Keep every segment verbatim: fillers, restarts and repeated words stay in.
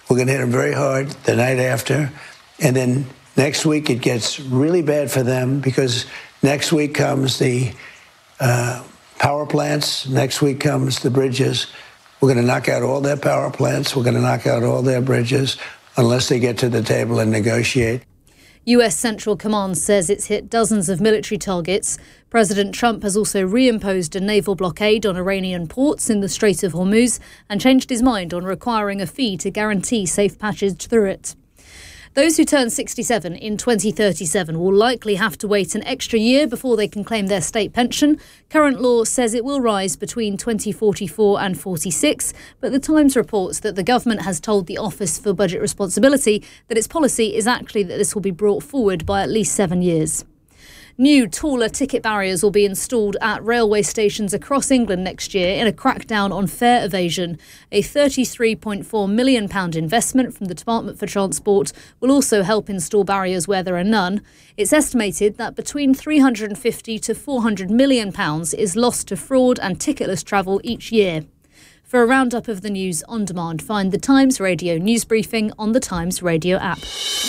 We're going to hit them very hard the night after. And then next week it gets really bad for them because next week comes the uh, power plants. Next week comes the bridges. We're going to knock out all their power plants. We're going to knock out all their bridges unless they get to the table and negotiate. U S Central Command says it's hit dozens of military targets. President Trump has also reimposed a naval blockade on Iranian ports in the Strait of Hormuz and changed his mind on requiring a fee to guarantee safe passage through it. Those who turn sixty-seven in twenty thirty-seven will likely have to wait an extra year before they can claim their state pension. Current law says it will rise between twenty forty-four and forty-six, but The Times reports that the government has told the Office for Budget Responsibility that its policy is actually that this will be brought forward by at least seven years. New, taller ticket barriers will be installed at railway stations across England next year in a crackdown on fare evasion. A thirty-three point four million pounds investment from the Department for Transport will also help install barriers where there are none. It's estimated that between three hundred fifty to four hundred million pounds is lost to fraud and ticketless travel each year. For a roundup of the news on demand, find the Times Radio news briefing on the Times Radio app.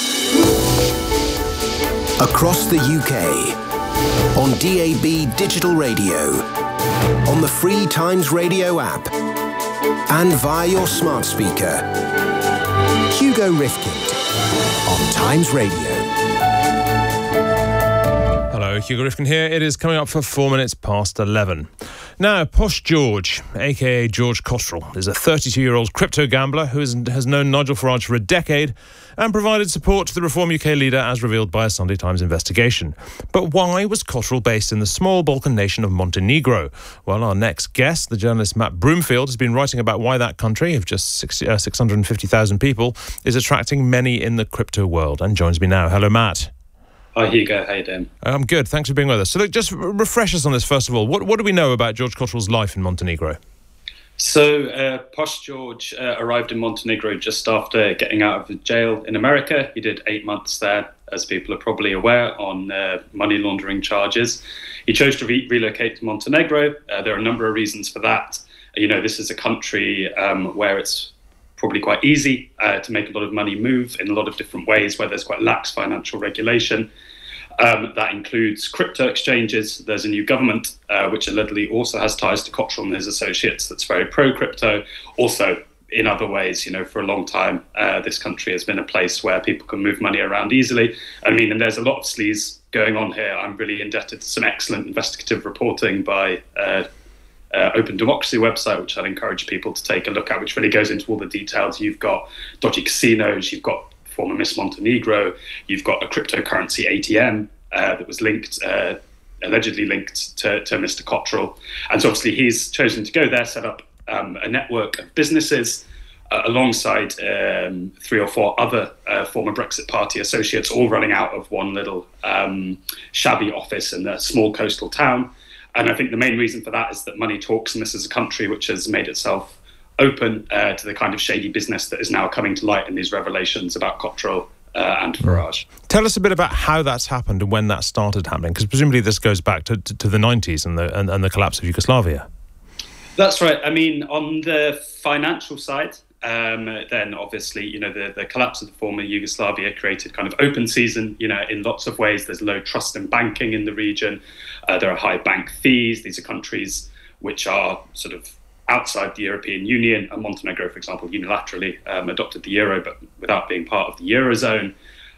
Across the U K, on D A B digital radio, on the free Times Radio app, and via your smart speaker. Hugo Rifkind on Times Radio. Hello, Hugo Rifkind here. It is coming up for four minutes past eleven. Now, Posh George, a k a. George Cottrell, is a thirty-two-year-old crypto gambler who is, has known Nigel Farage for a decade and provided support to the Reform U K leader as revealed by a Sunday Times investigation. But why was Cottrell based in the small Balkan nation of Montenegro? Well, our next guest, the journalist Matt Broomfield, has been writing about why that country of just six, uh, six hundred fifty thousand people is attracting many in the crypto world and joins me now. Hello, Matt. Hi, Hugo. How you doing? I'm good. Thanks for being with us. So, look, just refresh us on this, first of all. What, what do we know about George Cottrell's life in Montenegro? So, uh, Posh George uh, arrived in Montenegro just after getting out of jail in America. He did eight months there, as people are probably aware, on uh, money laundering charges. He chose to re- relocate to Montenegro. Uh, there are a number of reasons for that. You know, this is a country um, where it's probably quite easy uh, to make a lot of money move in a lot of different ways, where there's quite lax financial regulation. Um, that includes crypto exchanges. There's a new government, uh, which allegedly also has ties to Cottrell and his associates, that's very pro-crypto. Also, in other ways, you know, for a long time, uh, this country has been a place where people can move money around easily. I mean, and there's a lot of sleaze going on here. I'm really indebted to some excellent investigative reporting by uh, uh, Open Democracy website, which I'd encourage people to take a look at, which really goes into all the details. You've got dodgy casinos, you've got former Miss Montenegro, you've got a cryptocurrency A T M uh, that was linked, uh, allegedly linked to, to Mister Cottrell. And so obviously he's chosen to go there, set up um, a network of businesses uh, alongside um, three or four other uh, former Brexit Party associates, all running out of one little um, shabby office in a small coastal town. And I think the main reason for that is that money talks, and this is a country which has made itself open uh, to the kind of shady business that is now coming to light in these revelations about Cottrell uh, and Farage. Tell us a bit about how that's happened and when that started happening, because presumably this goes back to, to, to the nineties and the, and, and the collapse of Yugoslavia. That's right. I mean, on the financial side, um, then obviously, you know, the, the collapse of the former Yugoslavia created kind of open season, you know, in lots of ways. There's low trust in banking in the region. Uh, there are high bank fees. These are countries which are sort of outside the European Union. And Montenegro, for example, unilaterally um, adopted the euro, but without being part of the eurozone.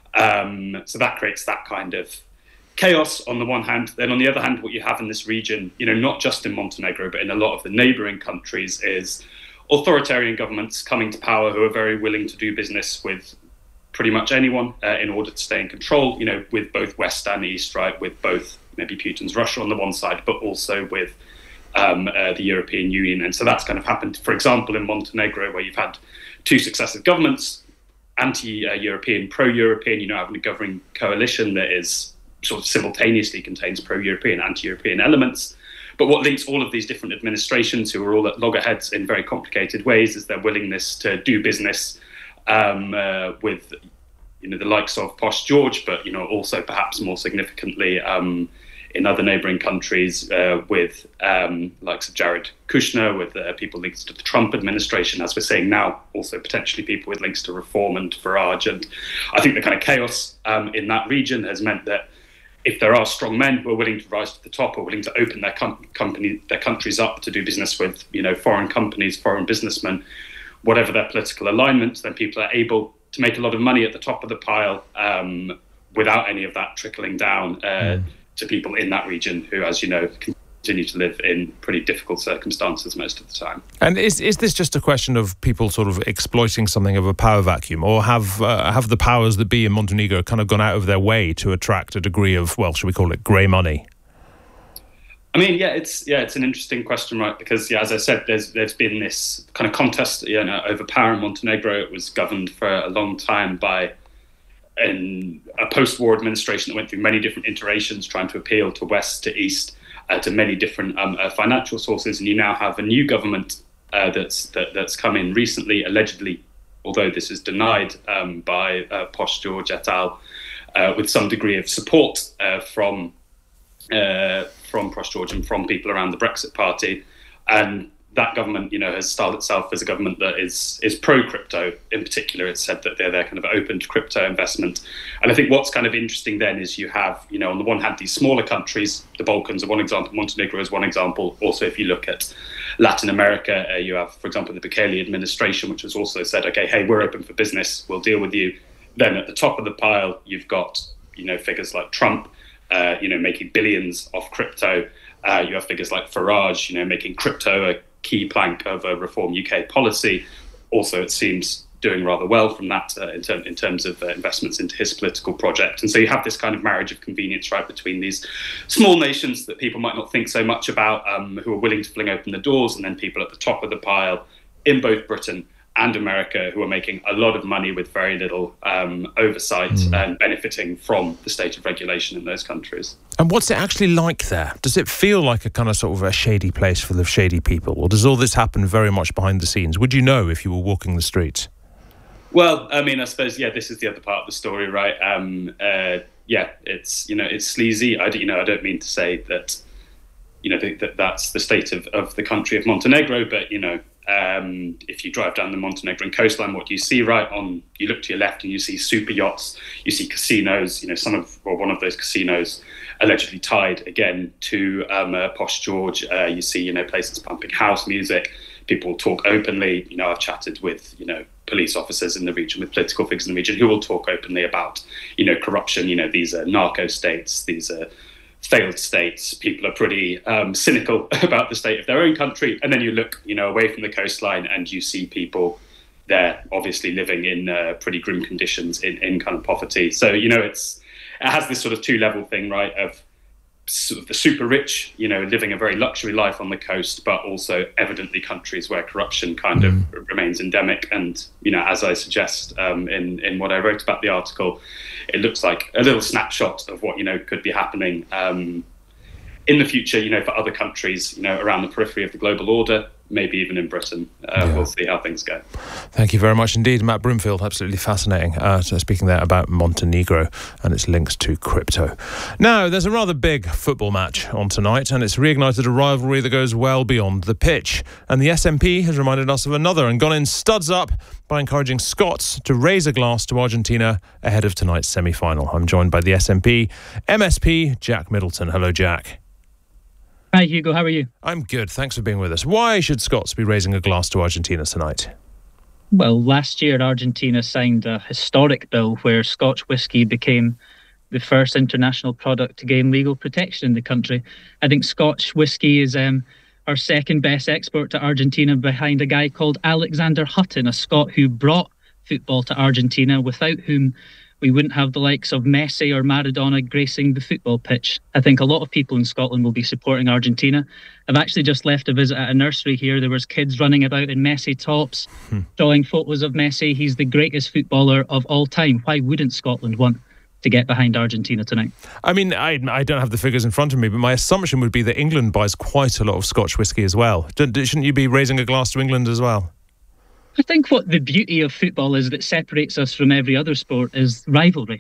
Um, so that creates that kind of chaos on the one hand. Then on the other hand, what you have in this region, you know, not just in Montenegro, but in a lot of the neighbouring countries, is authoritarian governments coming to power who are very willing to do business with pretty much anyone uh, in order to stay in control, you know, with both West and East, right, with both maybe Putin's Russia on the one side, but also with Um, uh, the European Union. And so that's kind of happened, for example, in Montenegro, where you've had two successive governments, anti-European, pro-European, you know, having a governing coalition that is sort of simultaneously contains pro-European, anti-European elements. But what links all of these different administrations, who are all at loggerheads in very complicated ways, is their willingness to do business um, uh, with, you know, the likes of Posh George, but, you know, also perhaps more significantly, um, in other neighbouring countries uh, with um, likes of Jared Kushner, with uh, people linked to the Trump administration, as we're seeing now, also potentially people with links to Reform and Farage. And I think the kind of chaos um, in that region has meant that if there are strong men who are willing to rise to the top, or willing to open their com- company, their countries up to do business with, you know, foreign companies, foreign businessmen, whatever their political alignment, then people are able to make a lot of money at the top of the pile um, without any of that trickling down uh, mm. to people in that region who, as you know, continue to live in pretty difficult circumstances most of the time. And is is this just a question of people sort of exploiting something of a power vacuum, or have uh, have the powers that be in Montenegro kind of gone out of their way to attract a degree of, well, should we call it grey money? I mean, yeah, it's yeah, it's an interesting question, right? Because, yeah, as I said, there's there's been this kind of contest, you know, over power in Montenegro. It was governed for a long time by an, a post-war administration that went through many different iterations, trying to appeal to West, to East, uh, to many different um, uh, financial sources. And you now have a new government uh, that's that, that's come in recently, allegedly, although this is denied um, by uh, Posh-George et al., uh, with some degree of support uh, from. Uh, from Posh-George and from people around the Brexit Party. And that government, you know, has styled itself as a government that is is pro-crypto. In particular, it's said that they're, they're kind of open to crypto investment. And I think what's kind of interesting then is you have, you know, on the one hand, these smaller countries, the Balkans are one example, Montenegro is one example. Also, if you look at Latin America, uh, you have, for example, the Bukele administration, which has also said, okay, hey, we're open for business, we'll deal with you. Then at the top of the pile, you've got, you know, figures like Trump, Uh, you know, making billions off crypto. Uh, you have figures like Farage, you know, making crypto a key plank of a Reform U K policy. Also, it seems doing rather well from that uh, in, ter- in terms of uh, investments into his political project. And so you have this kind of marriage of convenience, right, between these small nations that people might not think so much about, um, who are willing to fling open the doors, and then people at the top of the pile in both Britain and America who are making a lot of money with very little um, oversight mm. and benefiting from the state of regulation in those countries. And what's it actually like there? Does it feel like a kind of sort of a shady place full of shady people, or does all this happen very much behind the scenes? Would you know if you were walking the streets? Well, I mean, I suppose, yeah, this is the other part of the story, right? Um, uh, yeah, it's, you know, it's sleazy. I don't, you know, I don't mean to say that, you know, that that's the state of, of the country of Montenegro, but, you know, Um, if you drive down the Montenegrin coastline, what do you see? Right on, you look to your left and you see super yachts, you see casinos. You know, some of, well, one of those casinos allegedly tied again to um, uh, Posh-George. Uh, you see, you know, places pumping house music. People talk openly. You know, I've chatted with, you know, police officers in the region, with political figures in the region, who will talk openly about, you know, corruption. You know, these are narco states. These are failed states. People are pretty um, cynical about the state of their own country. And then you look, you know, away from the coastline and you see people there obviously living in uh, pretty grim conditions in, in kind of poverty. So, you know, it's it has this sort of two-level thing, right, of sort of the super rich, you know, living a very luxury life on the coast, but also evidently countries where corruption kind mm. of remains endemic. And, you know, as I suggest um, in, in what I wrote about the article, it looks like a little snapshot of what, you know, could be happening um, in the future, you know, for other countries, you know, around the periphery of the global order, maybe even in Britain. Uh, yeah. We'll see how things go. Thank you very much indeed, Matt Broomfield. Absolutely fascinating. Uh, so speaking there about Montenegro and its links to crypto. Now, there's a rather big footbal match on tonight, and it's reignited a rivalry that goes well beyond the pitch. And the S N P has reminded us of another and gone in studs up by encouraging Scots to raise a glass to Argentina ahead of tonight's semi-final. I'm joined by the S N P M S P, Jack Middleton. Hello, Jack. Hi, Hugo. How are you? I'm good. Thanks for being with us. Why should Scots be raising a glass to Argentina tonight? Well, last year, Argentina signed a historic bill where Scotch whisky became the first international product to gain legal protection in the country. I think Scotch whisky is um, our second best export to Argentina, behind a guy called Alexander Hutton, a Scot who brought football to Argentina, without whom we wouldn't have the likes of Messi or Maradona gracing the football pitch. I think a lot of people in Scotland will be supporting Argentina. I've actually just left a visit at a nursery here. There was kids running about in Messi tops, hmm. drawing photos of Messi. He's the greatest footballer of all time. Why wouldn't Scotland want to get behind Argentina tonight? I mean, I, I don't have the figures in front of me, but my assumption would be that England buys quite a lot of Scotch whisky as well. Shouldn't you be raising a glass to England as well? I think what the beauty of football is that separates us from every other sport is rivalry.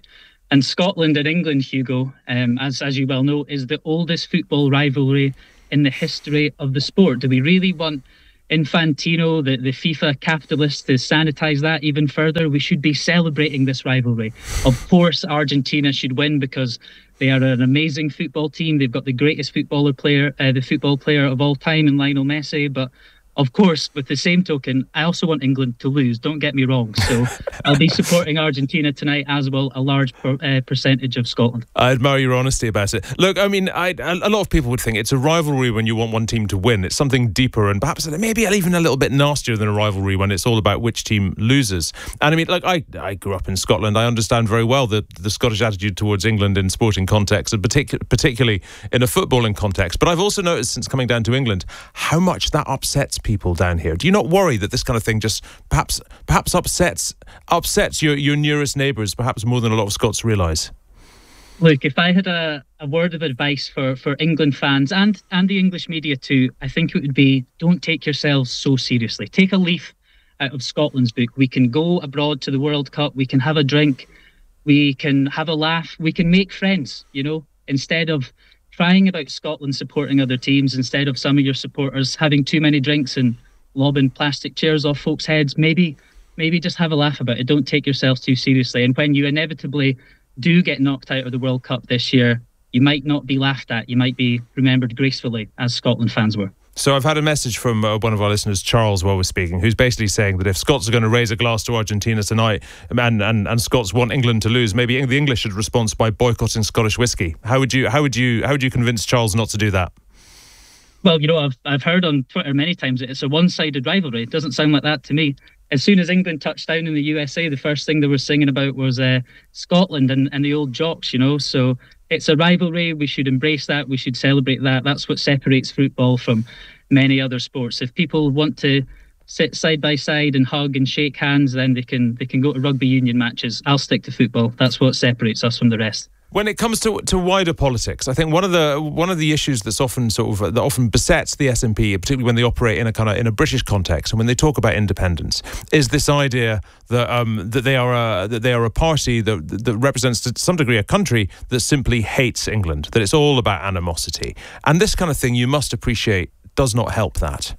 And Scotland and England, Hugo, um, as as you well know, is the oldest football rivalry in the history of the sport. Do we really want Infantino, the, the FIFA capitalist, to sanitize that even further? We should be celebrating this rivalry. Of course, Argentina should win because they are an amazing football team. They've got the greatest footballer player, uh, the football player of all time in Lionel Messi. But of course, with the same token, I also want England to lose. Don't get me wrong. So I'll be supporting Argentina tonight, as will a large per, uh, percentage of Scotland. I admire your honesty about it. Look, I mean, I, a lot of people would think it's a rivalry when you want one team to win. It's something deeper and perhaps maybe even a little bit nastier than a rivalry when it's all about which team loses. And I mean, like, I, I grew up in Scotland. I understand very well the, the Scottish attitude towards England in sporting context, and particu- particularly in a footballing context. But I've also noticed since coming down to England how much that upsets people. people down here. Do you not worry that this kind of thing just perhaps perhaps upsets upsets your, your nearest neighbours perhaps more than a lot of Scots realise? Look, if I had a, a word of advice for, for England fans and, and the English media too, I think it would be, don't take yourselves so seriously. Take a leaf out of Scotland's book. We can go abroad to the World Cup, we can have a drink, we can have a laugh, we can make friends, you know, instead of crying about Scotland supporting other teams, instead of some of your supporters having too many drinks and lobbing plastic chairs off folks' heads. Maybe maybe just have a laugh about it. Don't take yourselves too seriously. And when you inevitably do get knocked out of the World Cup this year, you might not be laughed at. You might be remembered gracefully, as Scotland fans were. So I've had a message from uh, one of our listeners, Charles, while we're speaking, who's basically saying that if Scots are going to raise a glass to Argentina tonight and, and, and Scots want England to lose, maybe the English should respond by boycotting Scottish whiskey. How would you how would you how would you convince Charles not to do that? Well, you know, I've I've heard on Twitter many times that it's a one-sided rivalry. It doesn't sound like that to me. As soon as England touched down in the U S A, the first thing they were singing about was uh, Scotland and, and the old jocks, you know. So it's a rivalry. We should embrace that. We should celebrate that. That's what separates football from many other sports. If people want to sit side by side and hug and shake hands, then they can they can go to rugby union matches. I'll stick to football. That's what separates us from the rest. When it comes to to wider politics, I think one of the one of the issues that's often sort of that often besets the S N P, particularly when they operate in a kind of in a British context and when they talk about independence, is this idea that um, that they are a that they are a party that that represents to some degree a country that simply hates England, that it's all about animosity, and this kind of thing you must appreciate does not help that.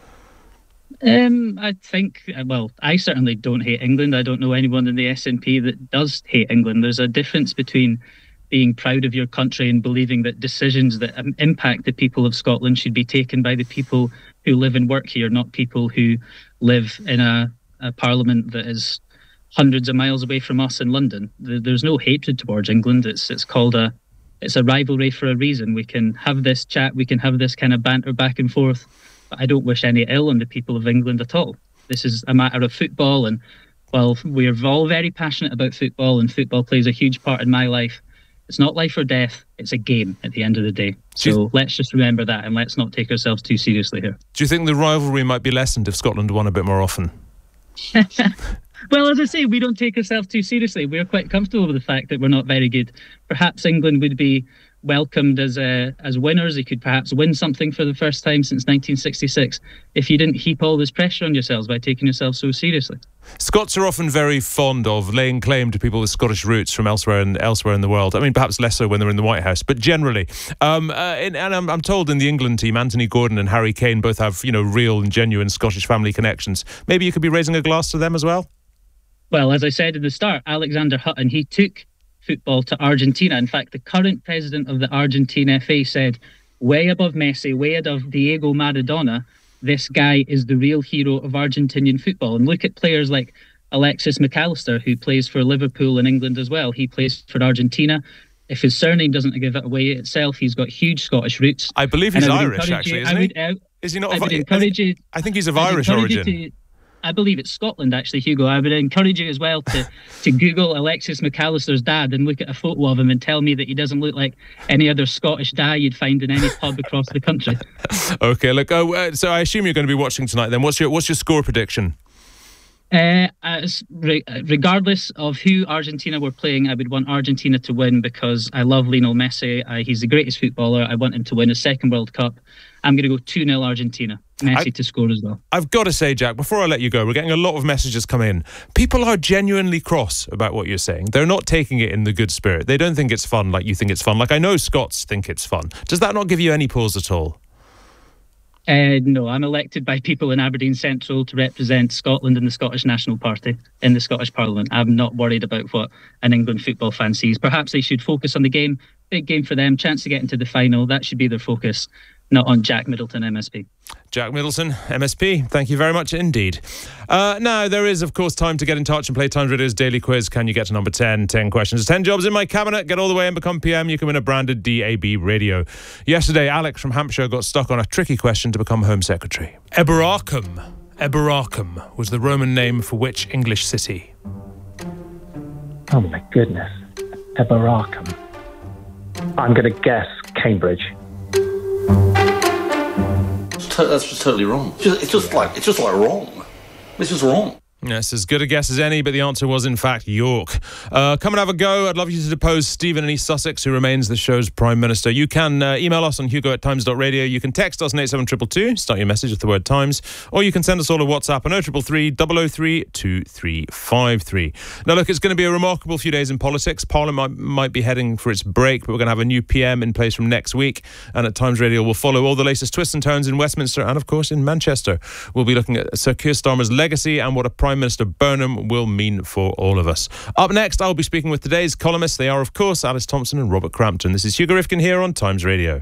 Um, I think, well, I certainly don't hate England. I don't know anyone in the S N P that does hate England. There's a difference between being proud of your country and believing that decisions that impact the people of Scotland should be taken by the people who live and work here, not people who live in a, a parliament that is hundreds of miles away from us in London. There's no hatred towards England. It's it's called a it's a rivalry for a reason. We can have this chat, we can have this kind of banter back and forth, but I don't wish any ill on the people of England at all. This is a matter of football, and while we're all very passionate about football, and football plays a huge part in my life, it's not life or death. It's a game at the end of the day. So you, let's just remember that, and let's not take ourselves too seriously here. Do you think the rivalry might be lessened if Scotland won a bit more often? Well, as I say, we don't take ourselves too seriously. We're quite comfortable with the fact that we're not very good. Perhaps England would be welcomed as uh, as winners. They could perhaps win something for the first time since nineteen sixty-six if you didn't heap all this pressure on yourselves by taking yourselves so seriously. Scots are often very fond of laying claim to people with Scottish roots from elsewhere and elsewhere in the world. I mean, perhaps less so when they're in the White House, but generally. Um, uh, in, and I'm, I'm told in the England team, Anthony Gordon and Harry Kane both have, you know, real and genuine Scottish family connections. Maybe you could be raising a glass to them as well? Well, as I said at the start, Alexander Hutton, he took football to Argentina. In fact, the current president of the Argentine F A said, way above Messi, way above Diego Maradona, this guy is the real hero of Argentinian football. And look at players like Alexis McAllister, who plays for Liverpool in England as well. He plays for Argentina. If his surname doesn't give it away itself, he's got huge Scottish roots. I believe he's Irish, actually, isn't he? Would, uh, is he not? I of, would encourage you. I think he's of Irish origin. To, I believe it's Scotland, actually, Hugo. I would encourage you as well to, to Google Alexis McAllister's dad and look at a photo of him and tell me that he doesn't look like any other Scottish guy you'd find in any pub across the country. Okay, look. Oh, uh, so I assume you're going to be watching tonight. Then, what's your what's your score prediction? Uh, as re- regardless of who Argentina were playing, I would want Argentina to win because I love Lionel Messi. I, he's the greatest footballer. I want him to win his second World Cup. I'm going to go two nil Argentina. Messi I, to score as well. I've got to say, Jack, before I let you go, we're getting a lot of messages come in. People are genuinely cross about what you're saying. They're not taking it in the good spirit. They don't think it's fun like you think it's fun. Like I know Scots think it's fun. Does that not give you any pause at all? Uh, no, I'm elected by people in Aberdeen Central to represent Scotland in the Scottish National Party in the Scottish Parliament. I'm not worried about what an England football fan sees. Perhaps they should focus on the game. Big game for them, chance to get into the final. That should be their focus, not on Jack Middleton, M S P. Jack Middleton, M S P, thank you very much indeed. Uh, now, there is, of course, time to get in touch and play Times Radio's daily quiz. Can you get to number ten? ten questions, ten jobs in my cabinet. Get all the way and become P M. You can win a branded D A B radio. Yesterday, Alex from Hampshire got stuck on a tricky question to become Home Secretary. Eboracum. Eboracum was the Roman name for which English city? Oh, my goodness. Eboracum. I'm going to guess Cambridge. That's just totally wrong. It's just, it's just like it's just like wrong. It's just wrong. Yes, as good a guess as any, but the answer was, in fact, York. Uh, come and have a go. I'd love you to depose Stephen in East Sussex, who remains the show's Prime Minister. You can uh, email us on hugo at times dot radio. You can text us on eight seven two two two, start your message with the word Times, or you can send us all a WhatsApp on oh three three three, double oh three, two three five three. Now, look, it's going to be a remarkable few days in politics. Parliament might, might be heading for its break, but we're going to have a new P M in place from next week, and at Times Radio we'll follow all the latest twists and turns in Westminster and, of course, in Manchester. We'll be looking at Sir Keir Starmer's legacy and what a Prime Minister Burnham will mean for all of us. Up next, I'll be speaking with today's columnists. They are, of course, Alice Thompson and Robert Crampton. This is Hugo Rifkin here on Times Radio.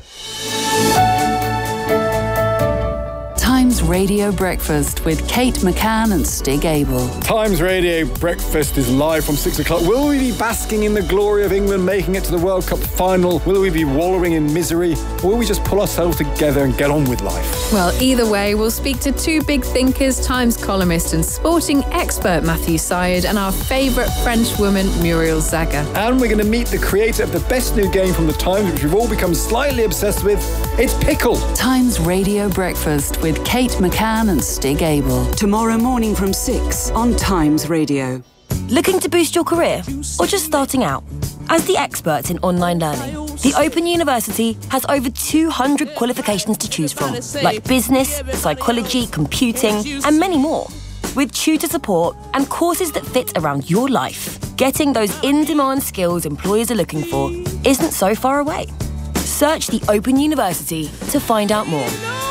Times Radio Breakfast with Kate McCann and Stig Abel. Times Radio Breakfast is live from six o'clock. Will we be basking in the glory of England making it to the World Cup final? Will we be wallowing in misery? Or will we just pull ourselves together and get on with life? Well, either way, we'll speak to two big thinkers, Times columnist and sporting expert Matthew Syed, and our favourite French woman, Muriel Zaga. And we're going to meet the creator of the best new game from the Times, which we've all become slightly obsessed with. It's Pickle. Times Radio Breakfast with Kate McCann and Stig Abel. Tomorrow morning from six on Times Radio. Looking to boost your career or just starting out? As the experts in online learning, the Open University has over two hundred qualifications to choose from, like business, psychology, computing, and many more. With tutor support and courses that fit around your life, getting those in-demand skills employers are looking for isn't so far away. Search the Open University to find out more.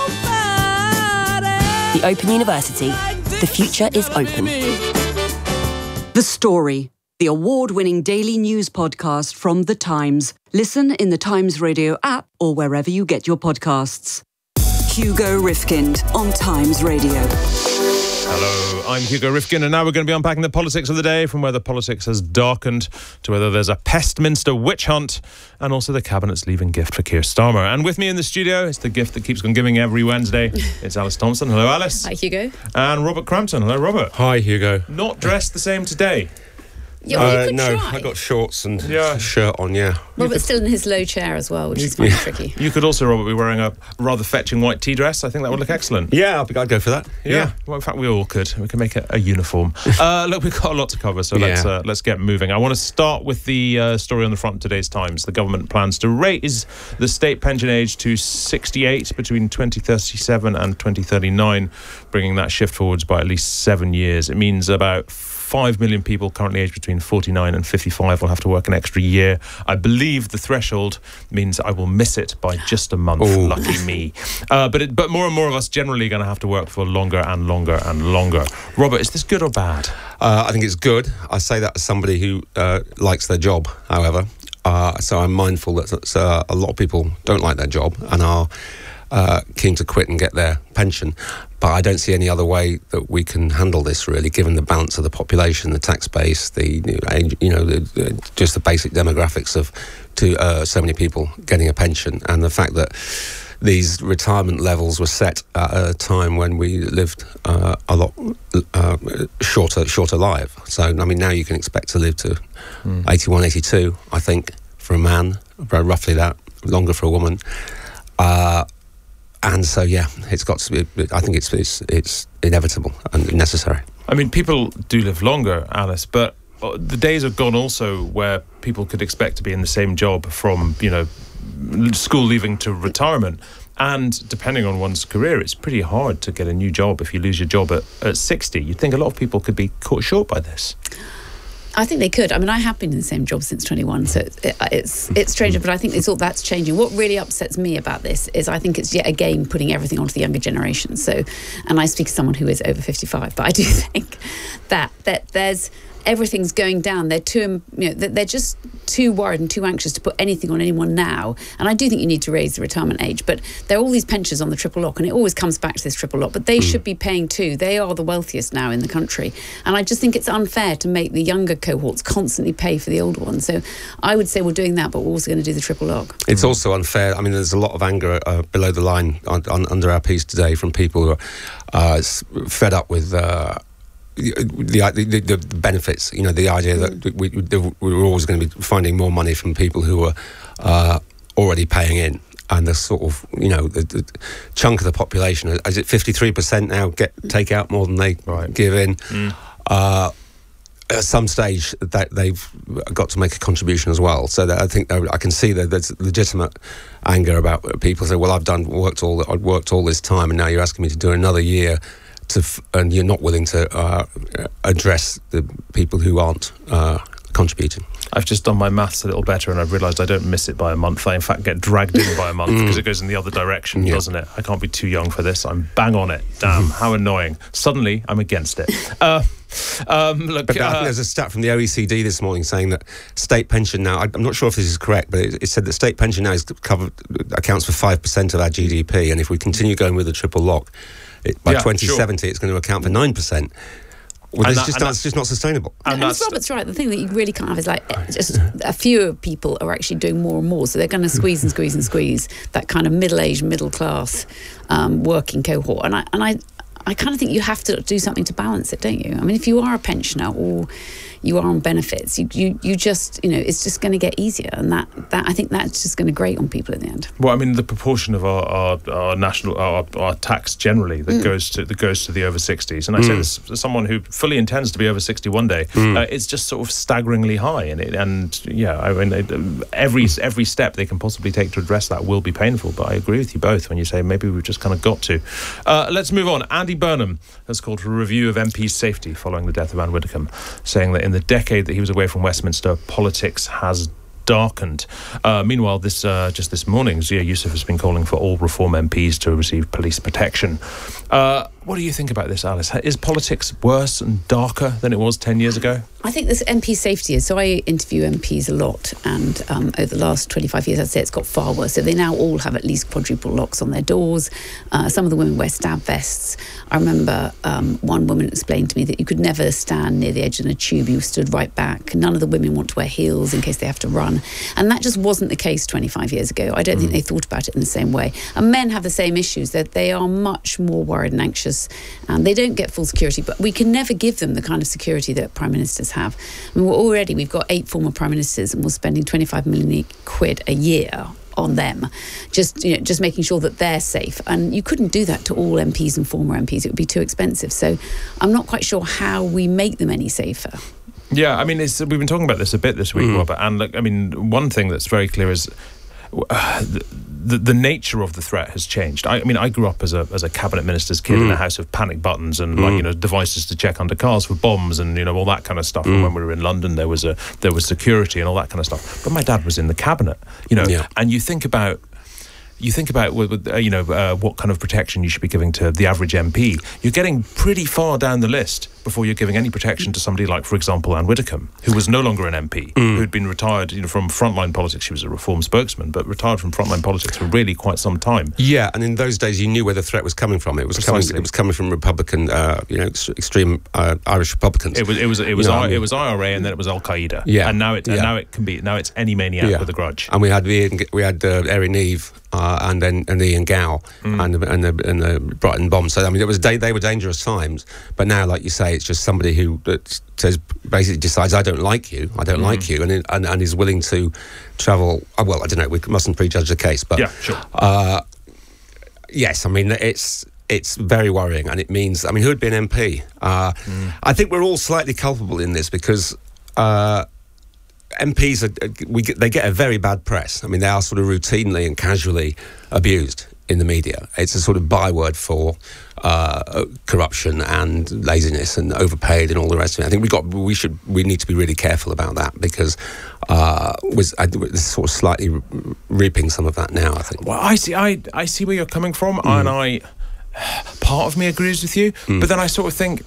The Open University. The future is open. The Story, the award-winning daily news podcast from The Times. Listen in the Times Radio app or wherever you get your podcasts. Hugo Rifkind on Times Radio. Hello, I'm Hugo Rifkin, and now we're going to be unpacking the politics of the day, from whether politics has darkened to whether there's a Pestminster witch hunt, and also the Cabinet's leaving gift for Keir Starmer. And with me in the studio, it's the gift that keeps on giving every Wednesday. It's Alice Thompson. Hello, Alice. Hi, Hugo. And Robert Crampton. Hello, Robert. Hi, Hugo. Not dressed the same today. Yeah, well, uh, you could no, try. I got shorts and yeah. a shirt on, yeah. Robert's still in his low chair as well, which is quite tricky. You could also, Robert, be wearing a rather fetching white tea dress. I think that would look excellent. Yeah, I'd, I'd go for that. Yeah. yeah. Well, in fact, we all could. We can make a, a uniform. uh, look, we've got a lot to cover, so yeah. let's uh, let's get moving. I want to start with the uh, story on the front of today's Times. The government plans to raise the state pension age to sixty-eight between twenty thirty-seven and twenty thirty-nine, bringing that shift forwards by at least seven years. It means about five million people currently aged between forty-nine and fifty-five will have to work an extra year. I believe the threshold means I will miss it by just a month. Ooh. Lucky me. Uh, but it, but more and more of us generally going to have to work for longer and longer and longer. Robert, is this good or bad? Uh, I think it's good. I say that as somebody who uh, likes their job, however. Uh, so I'm mindful that uh, a lot of people don't like their job and are uh, keen to quit and get their pension. But I don't see any other way that we can handle this, really, given the balance of the population, the tax base, the you know, the, just the basic demographics of to uh, so many people getting a pension, and the fact that these retirement levels were set at a time when we lived uh, a lot uh, shorter, shorter life. So, I mean, now you can expect to live to mm. eighty-one, eighty-two, I think, for a man, roughly that, longer for a woman. Uh, And so, yeah, it's got to be. I think it's it's it's inevitable and necessary. I mean, people do live longer, Alice, but the days are gone also where people could expect to be in the same job from, you know, school leaving to retirement. And depending on one's career, it's pretty hard to get a new job if you lose your job at, at sixty. You'd think a lot of people could be caught short by this. I think they could. I mean, I have been in the same job since twenty-one, so it, it's it's strange, but I think it's all that's changing. What really upsets me about this is I think it's yet again putting everything onto the younger generation. So, and I speak as someone who is over fifty-five, but I do think that that there's everything's going down. They're too, you know, they're just too worried and too anxious to put anything on anyone now. And I do think you need to raise the retirement age, but there are all these pensions on the triple lock, and it always comes back to this triple lock. But they mm. should be paying too. They are the wealthiest now in the country, and I just think it's unfair to make the younger cohorts constantly pay for the older ones. So I would say we're doing that, but we're also going to do the triple lock. It's also unfair. I mean, there's a lot of anger uh, below the line on, on, under our piece today from people who are uh, fed up with. Uh, The, the the benefits, you know, the idea that we, we we're always going to be finding more money from people who are uh, already paying in, and the sort of, you know, the, the chunk of the population, is it fifty-three percent now get take out more than they right. give in? Mm. Uh, at some stage, that they've got to make a contribution as well. So that I think I can see that there's legitimate anger about people say, "Well, I've done worked all I've worked all this time, and now you're asking me to do another year." To f- and you're not willing to uh, address the people who aren't uh, contributing. I've just done my maths a little better, and I've realised I don't miss it by a month. I, in fact, get dragged in by a month because it goes in the other direction, yeah. doesn't it? I can't be too young for this. I'm bang on it. Damn, how annoying. Suddenly, I'm against it. Uh, um, look, but uh, there's a stat from the O E C D this morning saying that state pension now, I'm not sure if this is correct, but it, it said that state pension now is covered, accounts for five percent of our G D P, and if we continue going with the triple lock, It, by yeah, twenty seventy, sure. it's going to account for nine percent. Well, it's just, not, just not sustainable. And, and, and Robert's right. The thing that you really can't have is like just a few people are actually doing more and more. So they're going to squeeze and squeeze and squeeze that kind of middle-aged, middle-class um, working cohort. And I and I, I kind of think you have to do something to balance it, don't you? I mean, if you are a pensioner or you are on benefits, you, you, you just, you know, it's just going to get easier. And that, that I think that's just going to grate on people in the end. Well, I mean, the proportion of our, our, our national, our, our tax generally that mm. goes to that goes to the over sixties, and I mm. say this as someone who fully intends to be over sixty one day, mm. uh, it's just sort of staggeringly high. And, it, and yeah, I mean, it, every, every step they can possibly take to address that will be painful. But I agree with you both when you say maybe we've just kind of got to. Uh, let's move on. Andy Burnham has called for a review of M P's safety following the death of Anne Widdecombe, saying that in the decade that he was away from Westminster, politics has darkened. Uh, meanwhile, this uh, just this morning, Zia Yusuf has been calling for all Reform M Ps to receive police protection. Uh, what do you think about this, Alice? Is politics worse and darker than it was ten years ago? I think this M P safety is, so I interview M Ps a lot, and um, over the last twenty-five years, I'd say it's got far worse. So they now all have at least quadruple locks on their doors. Uh, some of the women wear stab vests. I remember um, one woman explained to me that you could never stand near the edge of a tube. You stood right back. None of the women want to wear heels in case they have to run. And that just wasn't the case twenty-five years ago. I don't mm. think they thought about it in the same way. And men have the same issues, that they are much more worried and anxious, and they don't get full security, but we can never give them the kind of security that prime ministers have. I mean, we're already, we've got eight former prime ministers, and we're spending twenty-five million quid a year on them, just you know, just making sure that they're safe. And you couldn't do that to all M Ps and former M Ps. It would be too expensive. So I'm not quite sure how we make them any safer. Yeah, I mean, it's, we've been talking about this a bit this week, mm. Robert, and look, I mean, one thing that's very clear is uh, the, the, the nature of the threat has changed. I, I mean, I grew up as a as a cabinet minister's kid mm. in a house of panic buttons and mm. like you know devices to check under cars for bombs and you know all that kind of stuff. Mm. And when we were in London, there was a there was security and all that kind of stuff. But my dad was in the cabinet, you know, yeah. and you think about. You think about, uh, you know, uh, what kind of protection you should be giving to the average M P. You're getting pretty far down the list before you're giving any protection to somebody like, for example, Anne Widdecombe, who was no longer an M P, mm. who had been retired, you know, from frontline politics. She was a Reform spokesman, but retired from frontline politics for really quite some time. Yeah, and in those days, you knew where the threat was coming from. It was coming. It was coming from Republican, uh, you know, extreme uh, Irish Republicans. It was. It was. It was. You know, I, it was I R A, and then it was Al Qaeda. Yeah, and now it. Yeah. And now it can be. Now it's any maniac yeah. with a grudge. And we had the we had uh, Erin Eve. Uh, and then and Ian Gow mm. and the, and the and the Brighton bomb. So I mean, it was they, they were dangerous times. But now, like you say, it's just somebody who that says basically decides I don't like you, I don't mm. like you, and, and and is willing to travel. Uh, well, I don't know. We mustn't prejudge the case, but yeah, sure. Uh, yes, I mean it's. it's very worrying, and it means, I mean, who'd be an M P? Uh, mm. I think we're all slightly culpable in this because uh, M Ps, are, we get, they get a very bad press. I mean, they are sort of routinely and casually abused in the media. It's a sort of byword for uh, corruption and laziness and overpaid and all the rest of it. I think we got we should we need to be really careful about that because uh, was I, we're sort of slightly re- reaping some of that now, I think. Well, I see. I I see where you're coming from, mm. and I part of me agrees with you, mm. but then I sort of think.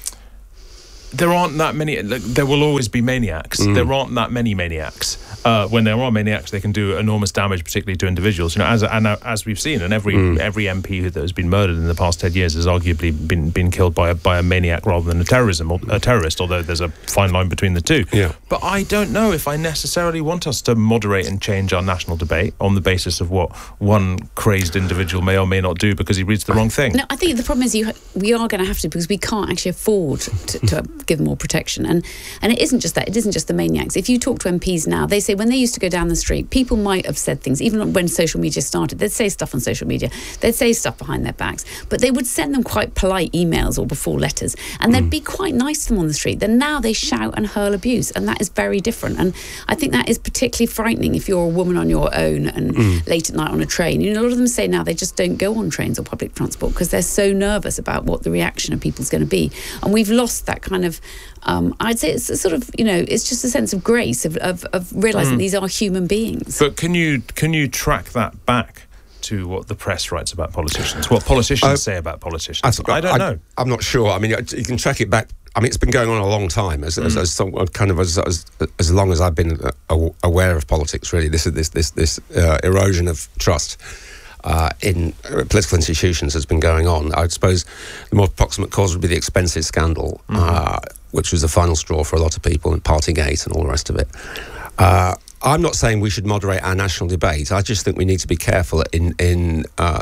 There aren't that many. Like, there will always be maniacs. Mm. There aren't that many maniacs. Uh, when there are maniacs, they can do enormous damage, particularly to individuals. You know, as and as we've seen, and every mm. every M P that has been murdered in the past ten years has arguably been been killed by a by a maniac rather than a terrorism or a terrorist. Although there's a fine line between the two. Yeah. But I don't know if I necessarily want us to moderate and change our national debate on the basis of what one crazed individual may or may not do because he reads the wrong thing. No, I think the problem is you we are going to have to because we can't actually afford to. to give more protection, and and it isn't just that. It isn't just the maniacs. If you talk to M Ps now, they say when they used to go down the street, people might have said things. Even when social media started, they'd say stuff on social media. They'd say stuff behind their backs, but they would send them quite polite emails or before letters, and they'd mm. be quite nice to them on the street. Then now they shout and hurl abuse, and that is very different. And I think that is particularly frightening if you're a woman on your own and mm. late at night on a train. You know, a lot of them say now they just don't go on trains or public transport because they're so nervous about what the reaction of people's going to be, and we've lost that kind of. Um, I'd say it's a sort of, you know, it's just a sense of grace, of, of, of realising mm. these are human beings. But can you can you track that back to what the press writes about politicians, what politicians uh, say about politicians? I, I don't I, know. I'm not sure. I mean, you can track it back. I mean, it's been going on a long time, as, mm. as, as some, kind of as, as as long as I've been aware of politics. Really, this is this this this uh, erosion of trust. Uh, in uh, political institutions has been going on. I suppose the more proximate cause would be the expenses scandal, mm-hmm. uh, which was the final straw for a lot of people, and Partygate and all the rest of it. Uh, I'm not saying we should moderate our national debate. I just think we need to be careful in in uh,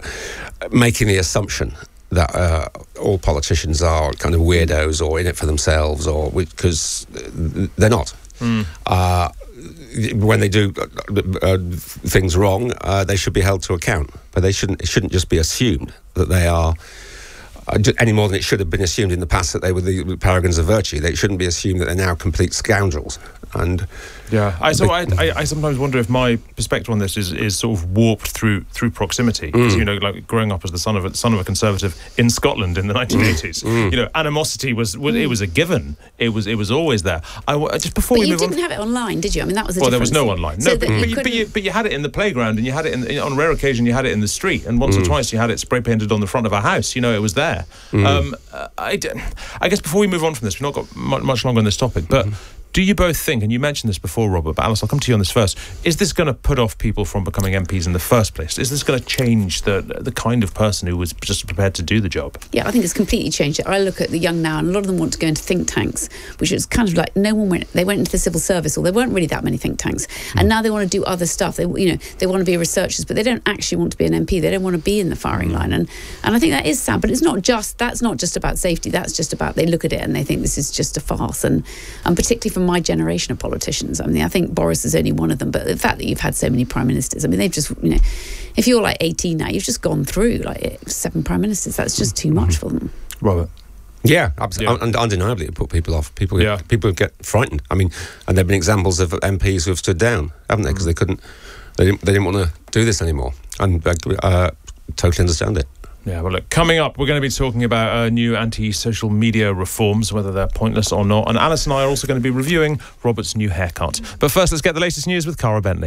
making the assumption that uh, all politicians are kind of weirdos or in it for themselves, or because they're not. Mm. Uh, when they do uh, things wrong, uh, they should be held to account. But they shouldn't. It shouldn't just be assumed that they are uh, any more than it should have been assumed in the past that they were the paragons of virtue. They shouldn't be assumed that they're now complete scoundrels. And yeah, I so I, I, I sometimes wonder if my perspective on this is, is sort of warped through through proximity. Because mm. you know, like growing up as the son of a son of a conservative in Scotland in the nineteen eighties, mm. you know, animosity was, was it was a given. It was it was always there. I just before but we you move didn't on, have it online, did you? I mean, that was the well, difference. there was no online. No, so but, you but, you, but you but you had it in the playground, and you had it in, on rare occasion you had it in the street, and once mm. or twice you had it spray painted on the front of a house. You know, it was there. Mm. Um, I, I guess before we move on from this, we've not got much longer on this topic, but. Mm. Do you both think, and you mentioned this before, Robert, but Alice, I'll come to you on this first, is this going to put off people from becoming M Ps in the first place? Is this going to change the the kind of person who was just prepared to do the job? Yeah, I think it's completely changed it. I look at the young now, and a lot of them want to go into think tanks, which is kind of like no one went, they went into the civil service, or there weren't really that many think tanks, mm. and now they want to do other stuff. They, you know, they want to be researchers, but they don't actually want to be an M P. They don't want to be in the firing line, and and I think that is sad. But it's not just that's not just about safety. That's just about they look at it and they think this is just a farce, and and particularly from my generation of politicians. I mean, I think Boris is only one of them, but the fact that you've had so many prime ministers, I mean, they've just, you know, if you're like eighteen now, you've just gone through like seven prime ministers. That's just too much for them. Robert. Yeah, absolutely. Yeah. Undeniably, it put people off. People, yeah. people get frightened. I mean, and there've been examples of M Ps who have stood down, haven't they? Because mm. they couldn't, they didn't, they didn't want to do this anymore, and uh, totally understand it. Yeah, well, look, coming up, we're going to be talking about uh, new anti-social media reforms, whether they're pointless or not. And Alice and I are also going to be reviewing Robert's new haircut. But first, let's get the latest news with Cara Bentley.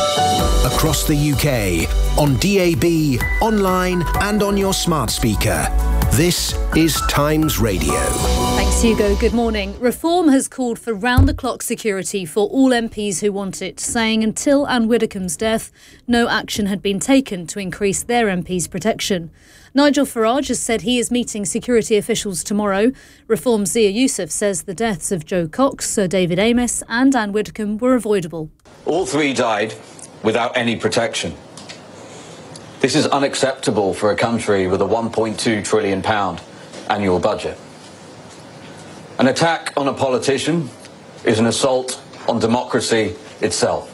Across the U K, on D A B, online and on your smart speaker. This is Times Radio. Thanks, Hugo. Good morning. Reform has called for round-the-clock security for all M Ps who want it, saying until Anne Widdecombe's death, no action had been taken to increase their M Ps' protection. Nigel Farage has said he is meeting security officials tomorrow. Reform's Zia Youssef says the deaths of Joe Cox, Sir David Amess and Anne Widdecombe were avoidable. All three died without any protection. This is unacceptable for a country with a one point two trillion pounds annual budget. An attack on a politician is an assault on democracy itself.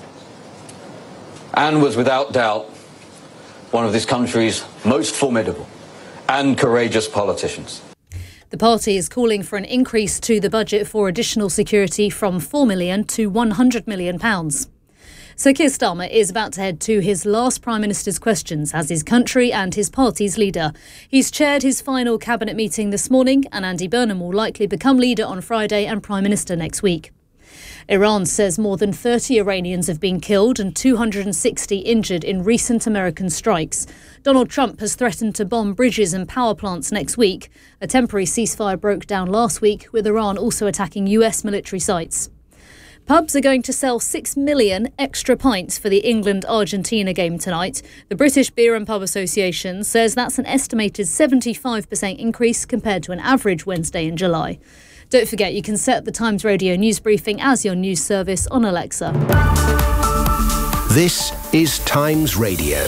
Anne was without doubt one of this country's most formidable and courageous politicians. The party is calling for an increase to the budget for additional security from four million pounds to one hundred million pounds. So Keir Starmer is about to head to his last Prime Minister's questions as his country and his party's leader. He's chaired his final cabinet meeting this morning, and Andy Burnham will likely become leader on Friday and Prime Minister next week. Iran says more than thirty Iranians have been killed and two hundred sixty injured in recent American strikes. Donald Trump has threatened to bomb bridges and power plants next week. A temporary ceasefire broke down last week, with Iran also attacking U S military sites. Pubs are going to sell six million extra pints for the England-Argentina game tonight. The British Beer and Pub Association says that's an estimated seventy-five percent increase compared to an average Wednesday in July. Don't forget, you can set the Times Radio news briefing as your news service on Alexa. This is Times Radio.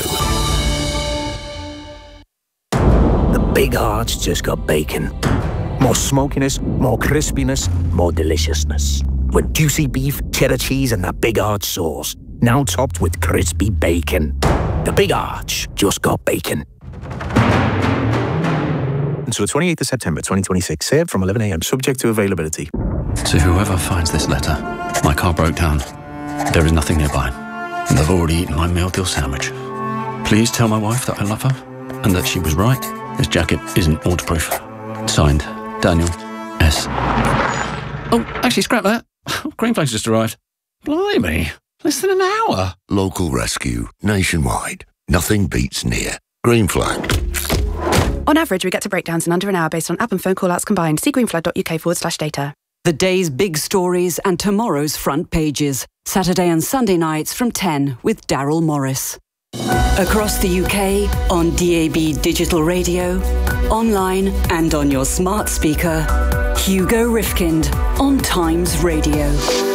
The Big Arch just got bacon. More smokiness, more crispiness, more deliciousness. With juicy beef, cheddar cheese and that Big Arch sauce. Now topped with crispy bacon. The Big Arch just got bacon. Until the twenty-eighth of September twenty twenty-six, served from eleven a m, subject to availability. To whoever finds this letter, my car broke down. There is nothing nearby, and I've already eaten my meal deal sandwich. Please tell my wife that I love her, and that she was right. This jacket isn't waterproof. Signed, Daniel S. Oh, actually, scrap that. Green Flag's just arrived. Blimey, less than an hour. Local rescue, nationwide. Nothing beats near. Green Flag. On average, we get to breakdowns in under an hour based on app and phone call-outs combined. See greenflag.uk forward slash data. The day's big stories and tomorrow's front pages. Saturday and Sunday nights from ten with Daryl Morris. Across the U K, on D A B Digital Radio, online and on your smart speaker. Hugo Rifkind on Times Radio.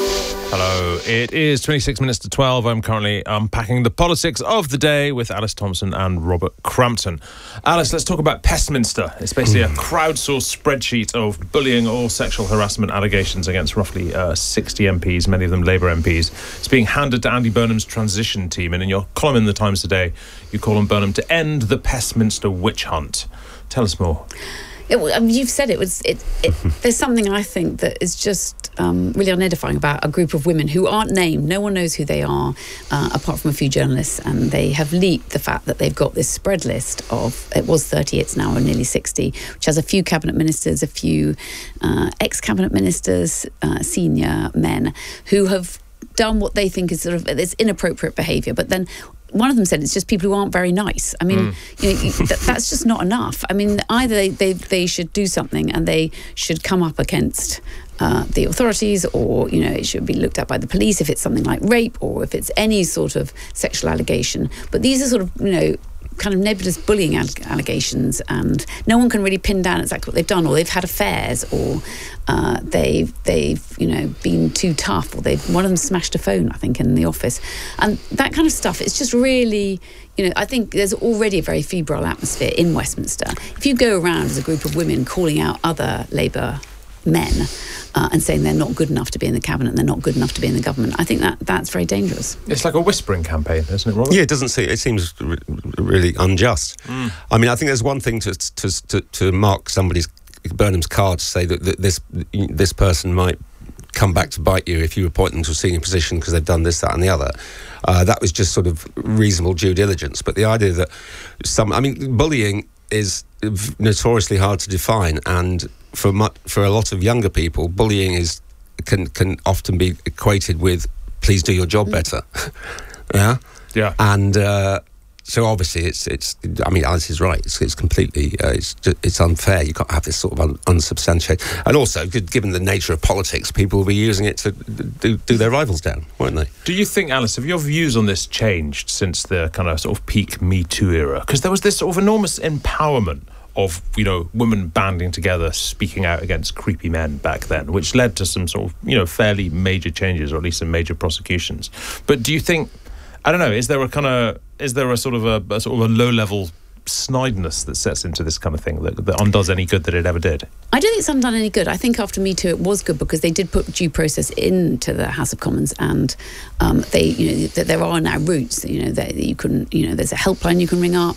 Hello, it is twenty-six minutes to twelve. I'm currently unpacking the politics of the day with Alice Thompson and Robert Crampton. Alice, let's talk about Pestminster. It's basically a crowdsourced spreadsheet of bullying or sexual harassment allegations against roughly uh, sixty M Ps, many of them Labour M Ps. It's being handed to Andy Burnham's transition team, and in your column in the Times today, you call on Burnham to end the Pestminster witch hunt. Tell us more. It, I mean, you've said it was. It, it, there's something I think that is just um, really unedifying about a group of women who aren't named. No one knows who they are, uh, apart from a few journalists, and they have leaked the fact that they've got this spread list of. It was thirty. It's now nearly sixty, which has a few cabinet ministers, a few uh, ex-cabinet ministers, uh, senior men who have done what they think is sort of this inappropriate behaviour, but then. One of them said it's just people who aren't very nice. I mean, mm. you know, you, that, that's just not enough. I mean, either they, they, they should do something and they should come up against uh, the authorities, or, you know, it should be looked at by the police if it's something like rape or if it's any sort of sexual allegation. But these are sort of, you know, kind of nebulous bullying allegations, and no one can really pin down exactly what they've done, or they've had affairs, or uh, they've they've you know been too tough, or they've one of them smashed a phone, I think, in the office, and that kind of stuff. It's just really, you know, I think there's already a very febrile atmosphere in Westminster. If you go around as a group of women calling out other Labour men uh, and saying they're not good enough to be in the cabinet and they're not good enough to be in the government, I think that that's very dangerous. It's like a whispering campaign, isn't it, Robert? Yeah, it doesn't seem, it seems r- really unjust. Mm. I mean, I think there's one thing to to to, to mark somebody's Burnham's card to say that, that this this person might come back to bite you if you appoint them to a senior position because they've done this, that and the other. Uh, that was just sort of reasonable due diligence. But the idea that some, I mean, bullying is notoriously hard to define, and for mu- for a lot of younger people, bullying is can can often be equated with please do your job better. yeah, yeah, and uh, so obviously it's it's. I mean, Alice is right. It's, it's completely uh, it's it's unfair. You can't have this sort of un- unsubstantiated. And also, given the nature of politics, people will be using it to do, do their rivals down, won't they? Do you think, Alice, have your views on this changed since the kind of sort of peak Me Too era? Because there was this sort of enormous empowerment of, you know, women banding together, speaking out against creepy men back then, which led to some sort of, you know, fairly major changes, or at least some major prosecutions. But do you think, I don't know, is there a kind of, is there a sort of a, a sort of a low-level snideness that sets into this kind of thing that, that undoes any good that it ever did? I don't think it's undone any good. I think after Me Too it was good because they did put due process into the House of Commons, and um, they, you know, that there are now routes, you know, that you can, you know, there's a helpline you can ring up,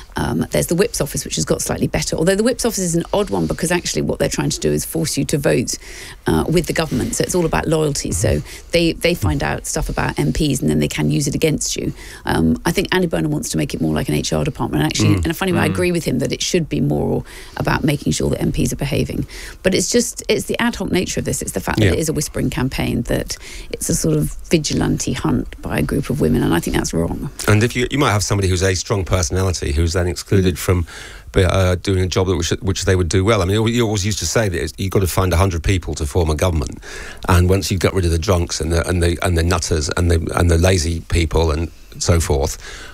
Um, there's the Whip's office, which has got slightly better. Although the Whip's office is an odd one because actually what they're trying to do is force you to vote uh, with the government. So it's all about loyalty. So they, they find out stuff about M Ps and then they can use it against you. Um, I think Andy Burnham wants to make it more like an H R department. And actually, mm. in a funny way, mm. I agree with him that it should be more about making sure that M Ps are behaving. But it's just, it's the ad hoc nature of this. It's the fact that yeah. it is a whispering campaign, that it's a sort of vigilante hunt by a group of women. And I think that's wrong. And if you, you might have somebody who's a strong personality who's then excluded mm. from uh, doing a job that which, which they would do well. I mean, you always used to say that you've got to find one hundred people to form a government, and once you get rid of the drunks and the and the and the nutters and the and the lazy people and so forth,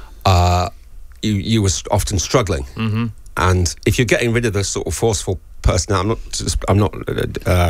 uh, you you were often struggling. Mm-hmm. And if you're getting rid of the sort of forceful person, I'm not just, I'm not uh,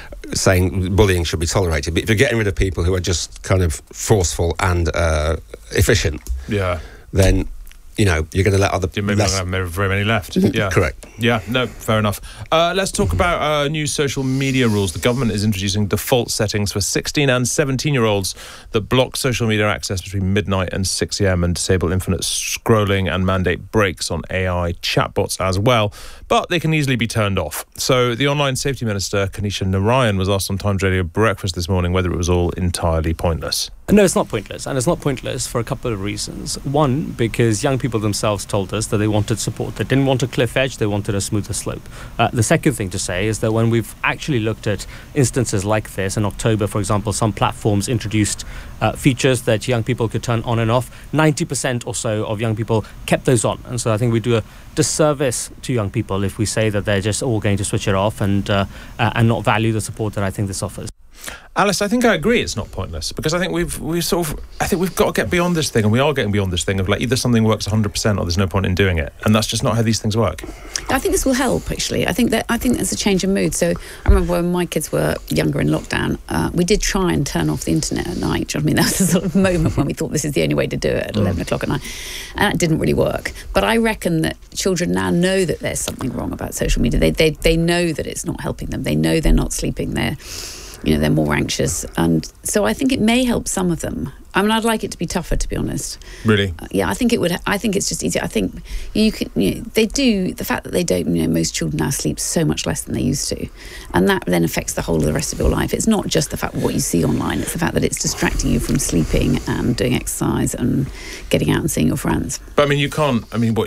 saying bullying should be tolerated, but if you're getting rid of people who are just kind of forceful and uh, efficient, yeah, then you know you're going to let other people. Maybe less... not have very many left. Yeah, correct. Yeah, no, fair enough. Uh, let's talk about uh, new social media rules. The government is introducing default settings for sixteen and seventeen-year-olds that block social media access between midnight and six a.m. and disable infinite scrolling and mandate breaks on A I chatbots as well. But they can easily be turned off. So the Online Safety Minister, Kanisha Narayan, was asked on Times Radio Breakfast this morning whether it was all entirely pointless. No, it's not pointless, and it's not pointless for a couple of reasons. One, because young people themselves told us that they wanted support. They didn't want a cliff edge, they wanted a smoother slope. Uh, the second thing to say is that when we've actually looked at instances like this, in October, for example, some platforms introduced uh, features that young people could turn on and off. ninety percent or so of young people kept those on, and so I think we do a disservice to young people if we say that they're just all going to switch it off and uh, uh, and not value the support that I think this offers. Alice, I think I agree it's not pointless, because I think we've we sort of I think we've got to get beyond this thing, and we are getting beyond this thing of like either something works one hundred percent or there's no point in doing it, and that's just not how these things work. I think this will help, actually. I think that I think there's a change in mood. So I remember when my kids were younger in lockdown, uh, we did try and turn off the internet at night. Do you know what I mean? That was the sort of moment when we thought this is the only way to do it at mm. eleven o'clock at night, and that didn't really work. But I reckon that children now know that there's something wrong about social media. They they they know that it's not helping them. They know they're not sleeping. They're You know, they're more anxious, and so I think it may help some of them. I mean, I'd like it to be tougher, to be honest. Really? Uh, yeah, I think it would. I think it's just easier. I think you can. You know, they do the fact that they don't. You know, most children now sleep so much less than they used to, and that then affects the whole of the rest of your life. It's not just the fact of what you see online; it's the fact that it's distracting you from sleeping and doing exercise and getting out and seeing your friends. But I mean, you can't. I mean, what?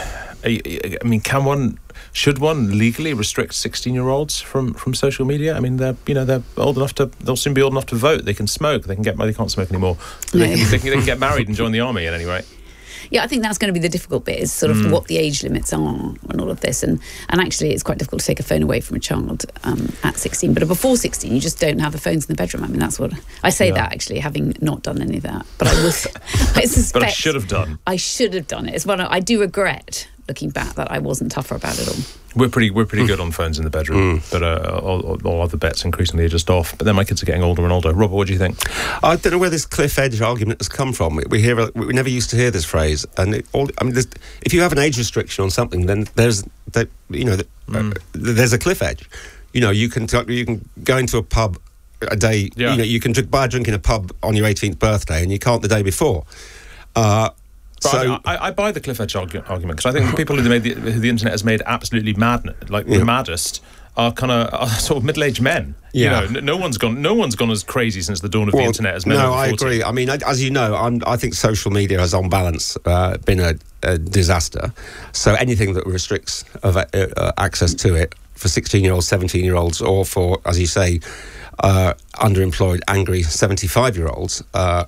I mean, can one? Should one legally restrict sixteen-year-olds from, from social media? I mean, they're you know they're old enough to they'll soon be old enough to vote. They can smoke. They can get they can't smoke anymore. No. They, can, they, can, they can get married and join the army at any rate. Yeah, I think that's going to be the difficult bit, is sort of mm. what the age limits are and all of this. And, and actually, it's quite difficult to take a phone away from a child um, at sixteen. But before sixteen, you just don't have the phones in the bedroom. I mean, that's what... I say yeah. that, actually, having not done any of that. But I was... I suspect... But I should have done. I should have done it. It's one I do regret, looking back, that I wasn't tougher about it all. We're pretty we're pretty good on phones in the bedroom, mm. but uh, all, all other bets increasingly are just off. But then my kids are getting older and older. Robert, what do you think? I don't know where this cliff edge argument has come from. We hear we never used to hear this phrase, and it all, I mean, if you have an age restriction on something, then there's there, you know mm. uh, there's a cliff edge. You know, you can you can go into a pub a day. Yeah. You know, you can drink, buy a drink in a pub on your eighteenth birthday, and you can't the day before. Uh, But so, I, I buy the cliff edge argu- argument, because I think the people who made the, who the internet has made absolutely mad, like yeah. the maddest, are kind of sort of middle-aged men. Yeah. You know, no one's gone. No one's gone as crazy since the dawn of well, the internet as men. No, I agree. I mean, as you know, I'm, I think social media has, on balance, uh, been a, a disaster. So anything that restricts of, uh, uh, access to it for sixteen-year-olds, seventeen-year-olds, or for, as you say, uh, underemployed, angry seventy-five-year-olds, uh,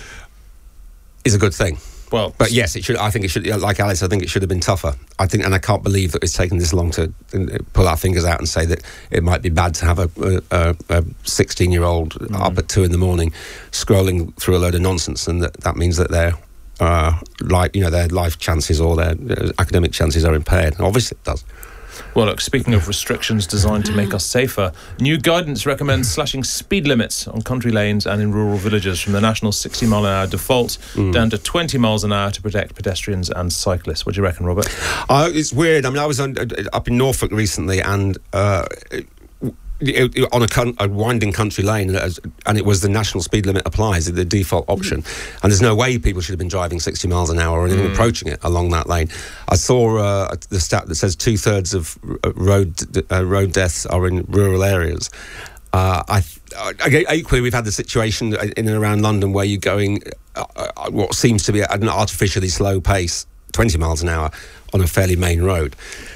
is a good thing. Well, but yes, it should. I think it should. Like Alice, I think it should have been tougher. I think, and I can't believe that it's taken this long to pull our fingers out and say that it might be bad to have a, a, a sixteen-year-old mm. up at two in the morning, scrolling through a load of nonsense, and that, that means that their uh, life, you know, their life chances or their uh, academic chances are impaired. Obviously, it does. Well, look, speaking of restrictions designed to make us safer, new guidance recommends slashing speed limits on country lanes and in rural villages from the national sixty mile an hour default mm. down to twenty miles an hour to protect pedestrians and cyclists. What do you reckon, Robert? Uh, it's weird. I mean, I was on, uh, up in Norfolk recently, and uh, it, it, on a, con- a winding country lane, and it was the national speed limit applies, the default option, mm. and there's no way people should have been driving sixty miles an hour or even mm. approaching it along that lane. I saw uh, the stat that says two thirds of road uh, road deaths are in rural areas. Uh, I, I equally, we've had the situation in and around London where you're going uh, uh, what seems to be at an artificially slow pace, twenty miles an hour, on a fairly main road.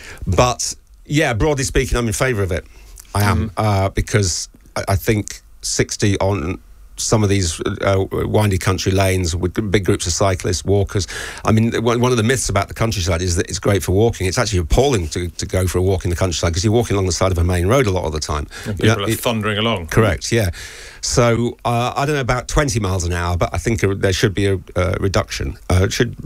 But yeah, broadly speaking, I'm in favour of it. I am, mm. uh, because I, I think sixty on some of these uh, windy country lanes with big groups of cyclists, walkers. I mean, one, one of the myths about the countryside is that it's great for walking. It's actually appalling to, to go for a walk in the countryside because you're walking along the side of a main road a lot of the time. And people you know, are it, thundering along. Correct, yeah. So uh, I don't know about twenty miles an hour, but I think a, there should be a uh, reduction. Uh, it should,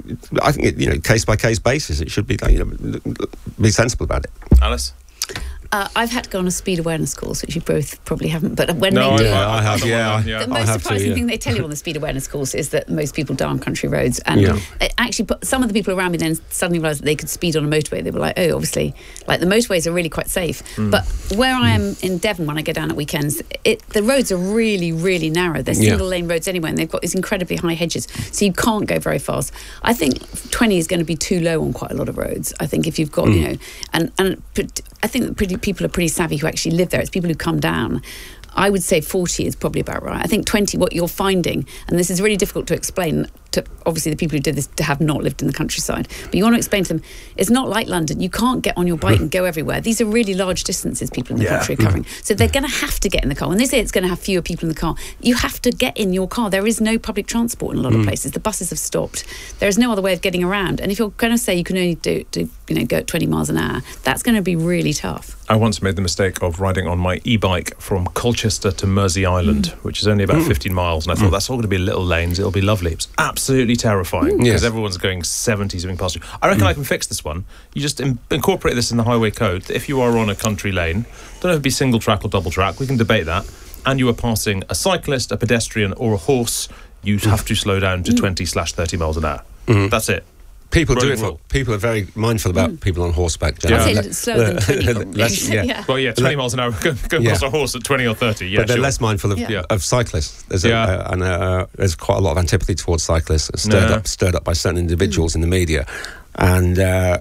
I think, it, you know, case by case basis, it should be, you know, be sensible about it. Alice? Uh, I've had to go on a speed awareness course, which you both probably haven't. But when no, they do, I, I have. Yeah, the I most have surprising to, yeah. thing they tell you on the speed awareness course is that most people die on country roads. And yeah. it actually, put, some of the people around me then suddenly realised that they could speed on a motorway. They were like, "Oh, obviously, like the motorways are really quite safe." Mm. But where I am in Devon, when I go down at weekends, it the roads are really, really narrow. They're single yeah. lane roads anyway, and they've got these incredibly high hedges, so you can't go very fast. I think twenty is going to be too low on quite a lot of roads. I think if you've got, mm. you know, and and I think that pretty people are pretty savvy who actually live there. It's people who come down. I would say forty is probably about right. I think twenty, what you're finding, and this is really difficult to explain to obviously the people who did this to have not lived in the countryside, but you want to explain to them, it's not like London. You can't get on your bike and go everywhere. These are really large distances people in the yeah. country are covering. So they're going to have to get in the car. When they say it's going to have fewer people in the car, you have to get in your car. There is no public transport in a lot mm. of places. The buses have stopped. There is no other way of getting around. And if you're going to say you can only do, do you know, go at twenty miles an hour, that's going to be really tough. I once made the mistake of riding on my e-bike from Colchester to Mersey Island, mm. which is only about mm. fifteen miles, and I thought mm. that's all going to be little lanes. It'll be lovely. It was absolutely terrifying because yes. everyone's going seventy zooming past you. I reckon mm. I can fix this one. You just in- incorporate this in the highway code. That if you are on a country lane, don't know if it'd be single track or double track. We can debate that. And you are passing a cyclist, a pedestrian, or a horse, you mm. have to slow down to mm. twenty slash thirty miles an hour. Mm. That's it. People do it for, people are very mindful about mm. people on horseback. Yeah. I'd say slower than twenty. less, yeah. yeah. Well, yeah, twenty miles an hour, go, go yeah. past a horse at twenty or thirty, yeah, But they're sure. less mindful of, yeah. of cyclists. There's, yeah. a, uh, and, uh, there's quite a lot of antipathy towards cyclists, stirred, no. up, stirred up by certain individuals mm. in the media. And uh,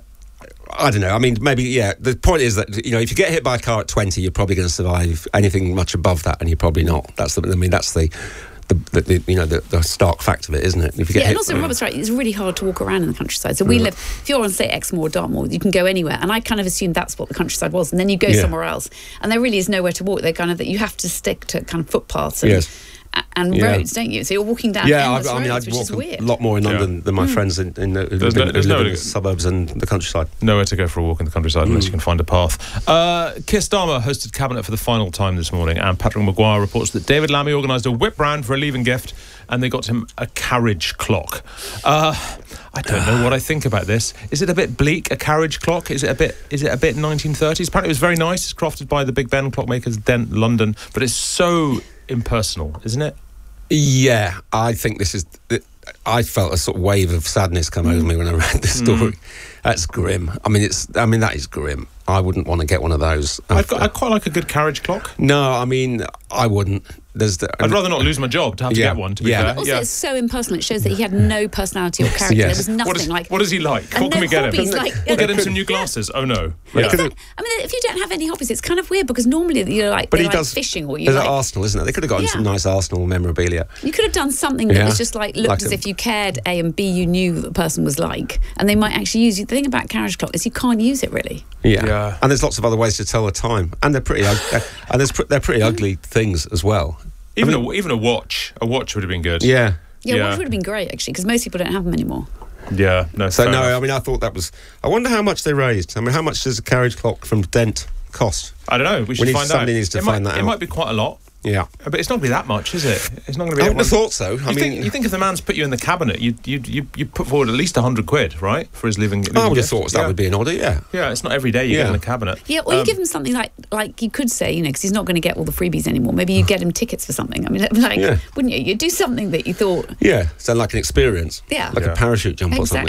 I don't know, I mean, maybe, yeah, the point is that, you know, if you get hit by a car at twenty, you're probably going to survive anything much above that, and you're probably not. That's the, I mean, that's the... The, the, the you know the, the stark fact of it, isn't it? If you get yeah, hit, and also Robert's right. It's really hard to walk around in the countryside. So we mm. live. If you're on say Exmoor or Dartmoor, you can go anywhere. And I kind of assumed that's what the countryside was. And then you go yeah. somewhere else, and there really is nowhere to walk. They're kind of that you have to stick to kind of footpaths and, yes. and yeah. roads, don't you? So you're walking down. Yeah, endless I, I mean, roads, I'd which is walk weird. a lot more in London yeah. than my mm. friends in, in the, who there's live, no, there's who live no in the suburbs and the countryside. Nowhere to go for a walk in the countryside mm. unless you can find a path. Uh, Keir Starmer hosted Cabinet for the final time this morning, and Patrick Maguire reports that David Lammy organised a whip round for a leaving gift, and they got him a carriage clock. Uh, I don't know what I think about this. Is it a bit bleak, a carriage clock? Is it a bit Is it a bit nineteen thirties? Apparently it was very nice. It's crafted by the Big Ben clockmakers, Dent, London, but it's so impersonal, isn't it? Yeah, I think this is... I felt a sort of wave of sadness come over me when I read this story. Mm. That's grim. I mean, it's. I mean, that is grim. I wouldn't want to get one of those. I've got, I quite like a good carriage clock. No, I mean, I wouldn't. There's the, I'd rather not lose my job to have to yeah, get one, to be yeah. fair. But also, yeah. it's so impersonal. It shows that he had no personality or character. Yes. There was nothing What is, like... what is he like? What no can we get hobbies, him? Like, we'll yeah, get him some new glasses. Yeah. Oh, no. Yeah. Yeah. That, I mean, if you don't have any hobbies, it's kind of weird because normally you're like, but he like does, fishing or you There's like... at Arsenal, isn't it? They could have gotten yeah. some nice Arsenal memorabilia. You could have done something that yeah. was just like, looked like as a, if you cared, A, and B, you knew what the person was like, and they might actually use you. The thing about carriage clock is you can't use it really. Yeah. yeah. And there's lots of other ways to tell the time. And they're pretty, uh, and there's pr- they're pretty ugly things as well. Even I mean, a, even a watch. A watch would have been good. Yeah. Yeah, yeah. watch would have been great actually, because most people don't have them anymore. Yeah, no. So no, enough. I mean, I thought that was. I wonder how much they raised. I mean, how much does a carriage clock from Dent cost? I don't know. We should we need, find somebody out. needs to it find might, that it out. might be quite a lot. Yeah, but it's not going to be that much, is it? It's not going to be. I wouldn't have one. thought so. I you mean, think, you think if the man's put you in the cabinet, you you you you put forward at least a hundred quid, right, for his living. living I would gift. have thought that yeah. would be an order. Yeah, yeah. It's not every day you yeah. get in the cabinet. Yeah, or um, you give him something like like you could say, you know, because he's not going to get all the freebies anymore. Maybe you get him tickets for something. I mean, like, yeah. wouldn't you? You'd do something that you thought. Yeah, so like an experience. Yeah, like yeah. a parachute jump exactly. or something.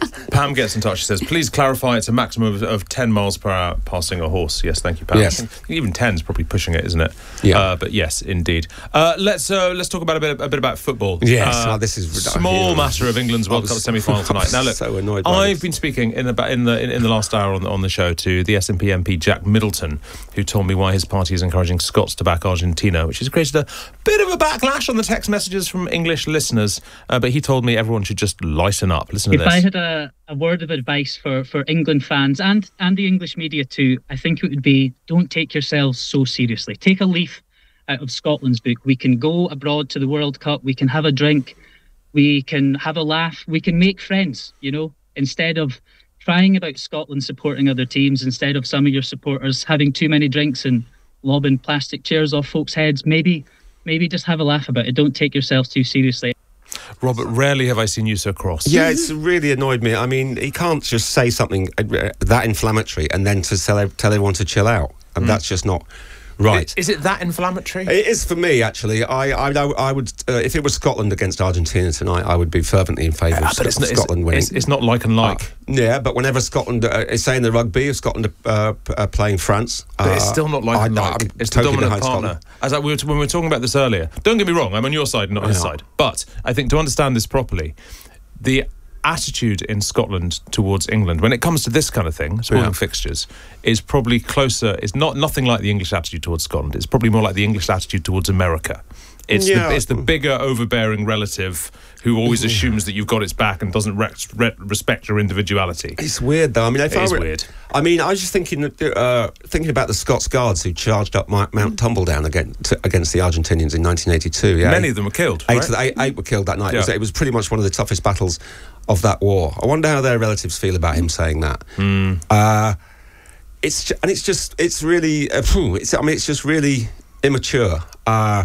Pam gets in touch. She says, please clarify it's a maximum of, of ten miles per hour passing a horse. Yes, thank you, Pam. Yes. I think even ten is probably pushing it, isn't it? Yeah. Uh, but yes, indeed. Uh, let's uh, let's talk about a bit a bit about football. Yes, Uh, oh, this is small yeah. matter of England's World Cup semi-final tonight. Now look, so annoyed by I've this. been speaking in the in the in, in the last hour on the, on the show to the S N P M P Jack Middleton, who told me why his party is encouraging Scots to back Argentina, which has created a bit of a backlash on the text messages from English listeners. Uh, but he told me everyone should just lighten up. Listen to If this. I had a, a word of advice for, for England fans and, and the English media too, I think it would be, don't take yourselves so seriously. Take a leaf out of Scotland's book. We can go abroad to the World Cup. We can have a drink. We can have a laugh. We can make friends, you know, instead of crying about Scotland supporting other teams, instead of some of your supporters having too many drinks and lobbing plastic chairs off folks' heads. Maybe, maybe just have a laugh about it. Don't take yourselves too seriously. Robert, rarely have I seen you so cross. Yeah, it's really annoyed me. I mean, he can't just say something uh, that inflammatory and then to tell, tell everyone to chill out. And Mm. that's just not right. Is it that inflammatory? It is for me, actually. I, I, I would, uh, if it was Scotland against Argentina tonight, I would be fervently in favour Uh, of but it's not- it's- Scotland winning. it's- it's not like and like. Uh, yeah, but whenever Scotland, uh, it's saying the rugby, if Scotland uh, p- uh, playing France, But it's uh, still not like I, and like. I'm It's totally the dominant behind partner. Scotland. As I, we were, when we were talking about this earlier, don't get me wrong, I'm on your side, not his Yeah. side. But I think to understand this properly, the attitude in Scotland towards England, when it comes to this kind of thing, sporting Yeah. fixtures, is probably closer. It's not nothing like the English attitude towards Scotland. It's probably more like the English attitude towards America. It's Yeah. the it's the bigger, overbearing relative who always assumes that you've got its back and doesn't re- re- respect your individuality. It's weird, though. I mean, if It I is were- weird. I mean, I was just thinking, uh, thinking about the Scots Guards who charged up Mount Mm. Tumbledown against, against the Argentinians in nineteen eighty-two. Yeah, Many of them were killed. Eight, right? of the- eight, eight were killed that night. It, was, Yeah. it was pretty much one of the toughest battles of that war. I wonder how their relatives feel about him saying that. Mm. Uh, it's ju- and it's just it's really uh, phew, it's I mean it's just really immature uh,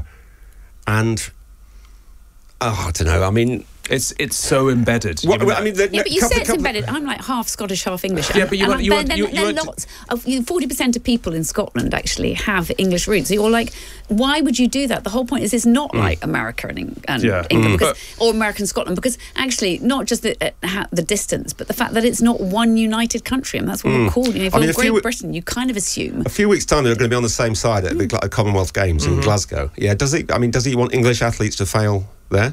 and oh, I don't know. I mean. It's it's so embedded. Well, Even well, I mean, the, Yeah, but you couple- say it's couple- embedded. I'm like half Scottish, half English. Yeah, And- but you and want- you then- want- then, you- you then want- lots of forty percent of people in Scotland actually have English roots. So you're like, why would you do that? The whole point is it's not like America and, Eng- and Yeah. England Mm. because, or American Scotland because actually not just the, uh, ha- the distance, but the fact that it's not one united country, and that's what we're Mm. called. You know, if I you're mean, a few Great w- Britain, you kind of assume. A few weeks' time, they're going to be on the same side at the Gla- Commonwealth Games Mm-hmm. in Glasgow. Yeah, does he? I mean, does he want English athletes to fail there?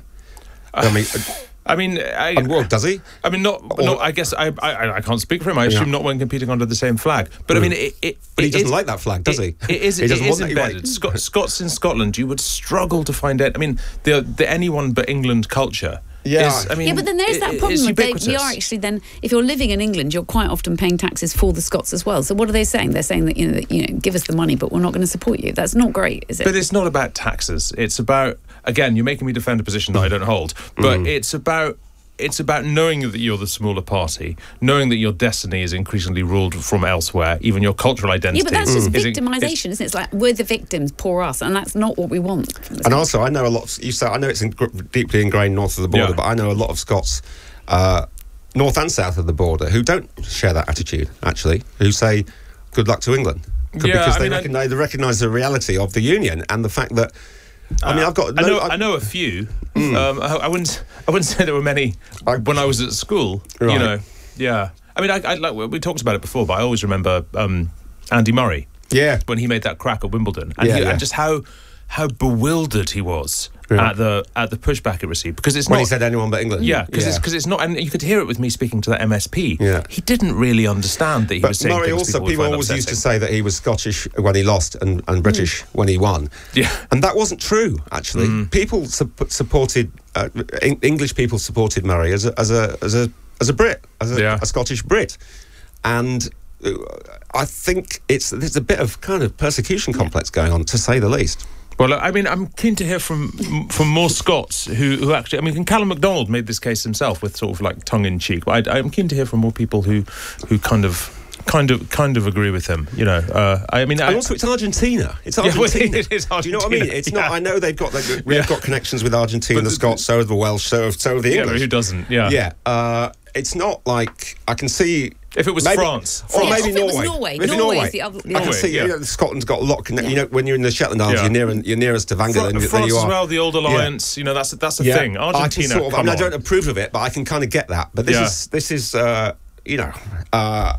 I mean, I mean, I, and well, does he? I mean, not. not I guess I, I. I can't speak for him. I assume Yeah. not when competing under the same flag. But I Mm. mean, it. it But he it doesn't is- like that flag, does it- he? It is. He It doesn't is want that- he embedded. wants- Scot- Scots in Scotland, you would struggle to find it. I mean, the the anyone but England culture. Yeah. Is, I mean, yeah, but then there's it- that it- problem it's with they, ubiquitous. we are actually then if you're living in England, you're quite often paying taxes for the Scots as well. So what are they saying? They're saying that you know, that, you know, give us the money, but we're not going to support you. That's not great, is it? But it's not about taxes. It's about, again, you're making me defend a position that I don't hold. But Mm. it's about it's about knowing that you're the smaller party, knowing that your destiny is increasingly ruled from elsewhere, even your cultural identity. Yeah, but that's just is in- victimisation, isn't it? It's like we're the victims, poor us, and that's not what we want. From the And also, I know a lot. Of, you say I know it's in, deeply ingrained north of the border, Yeah. but I know a lot of Scots, uh, north and south of the border, who don't share that attitude. Actually, who say, "Good luck to England," C- Yeah, because I they, mean, I- recognise, they recognise the reality of the union and the fact that. I mean, I've got. I no- know. I- I know a few. Mm. Um, I, I wouldn't. I wouldn't say there were many when I was at school. Right. You know. Yeah. I mean, I, I like we talked about it before, but I always remember um, Andy Murray. Yeah. When he made that crack at Wimbledon, and, Yeah, he, yeah. and just how how bewildered he was Yeah. at the at the pushback it received, because it's when not. he said anyone but England. Yeah, because yeah. it's because it's not, and you could hear it with me speaking to that M S P. Yeah. He didn't really understand that he was But saying Murray things also, people, would people find always used to upsetting. say that he was Scottish when he lost and, and British when he won. Yeah. And that wasn't true, actually. Mm. People su- supported, uh, Eng- English people supported Murray as a, as a, as a, as a Brit, as a, Yeah. a Scottish Brit. And uh, I think it's there's a bit of kind of persecution complex going on, to say the least. Well, I mean, I'm keen to hear from from more Scots who, who actually. I mean, Callum MacDonald made this case himself with sort of like tongue in cheek. But I, I'm keen to hear from more people who who kind of. Kind of, kind of agree with him. You know, uh, I mean, I, And also, it's Argentina. It's Yeah, well, Argentina. it is Do you know what I mean? Argentina, It's yeah. not. I know they've got. Like, we've Yeah. got connections with Argentina, But the the- Scots, so have the Welsh, so have, so have the yeah, English. but who doesn't? Yeah, Yeah, uh, it's not like I can see If it was maybe, France. Or Yeah, maybe if it was Norway. Norway. Maybe Norway Norway. is the other- I Norway, can see, yeah. you know, Scotland's got a lot of connection. Yeah. You know, when you're in the Shetland Islands, Yeah. you're, near, you're nearest to Stavanger Fr- than, than France you are. as well, the old alliance, you know, that's that's a Yeah. thing. I can Argentina, sort of, I come mean, I on. don't approve of it, but I can kind of get that. But this Yeah. is, this is uh, you know, uh,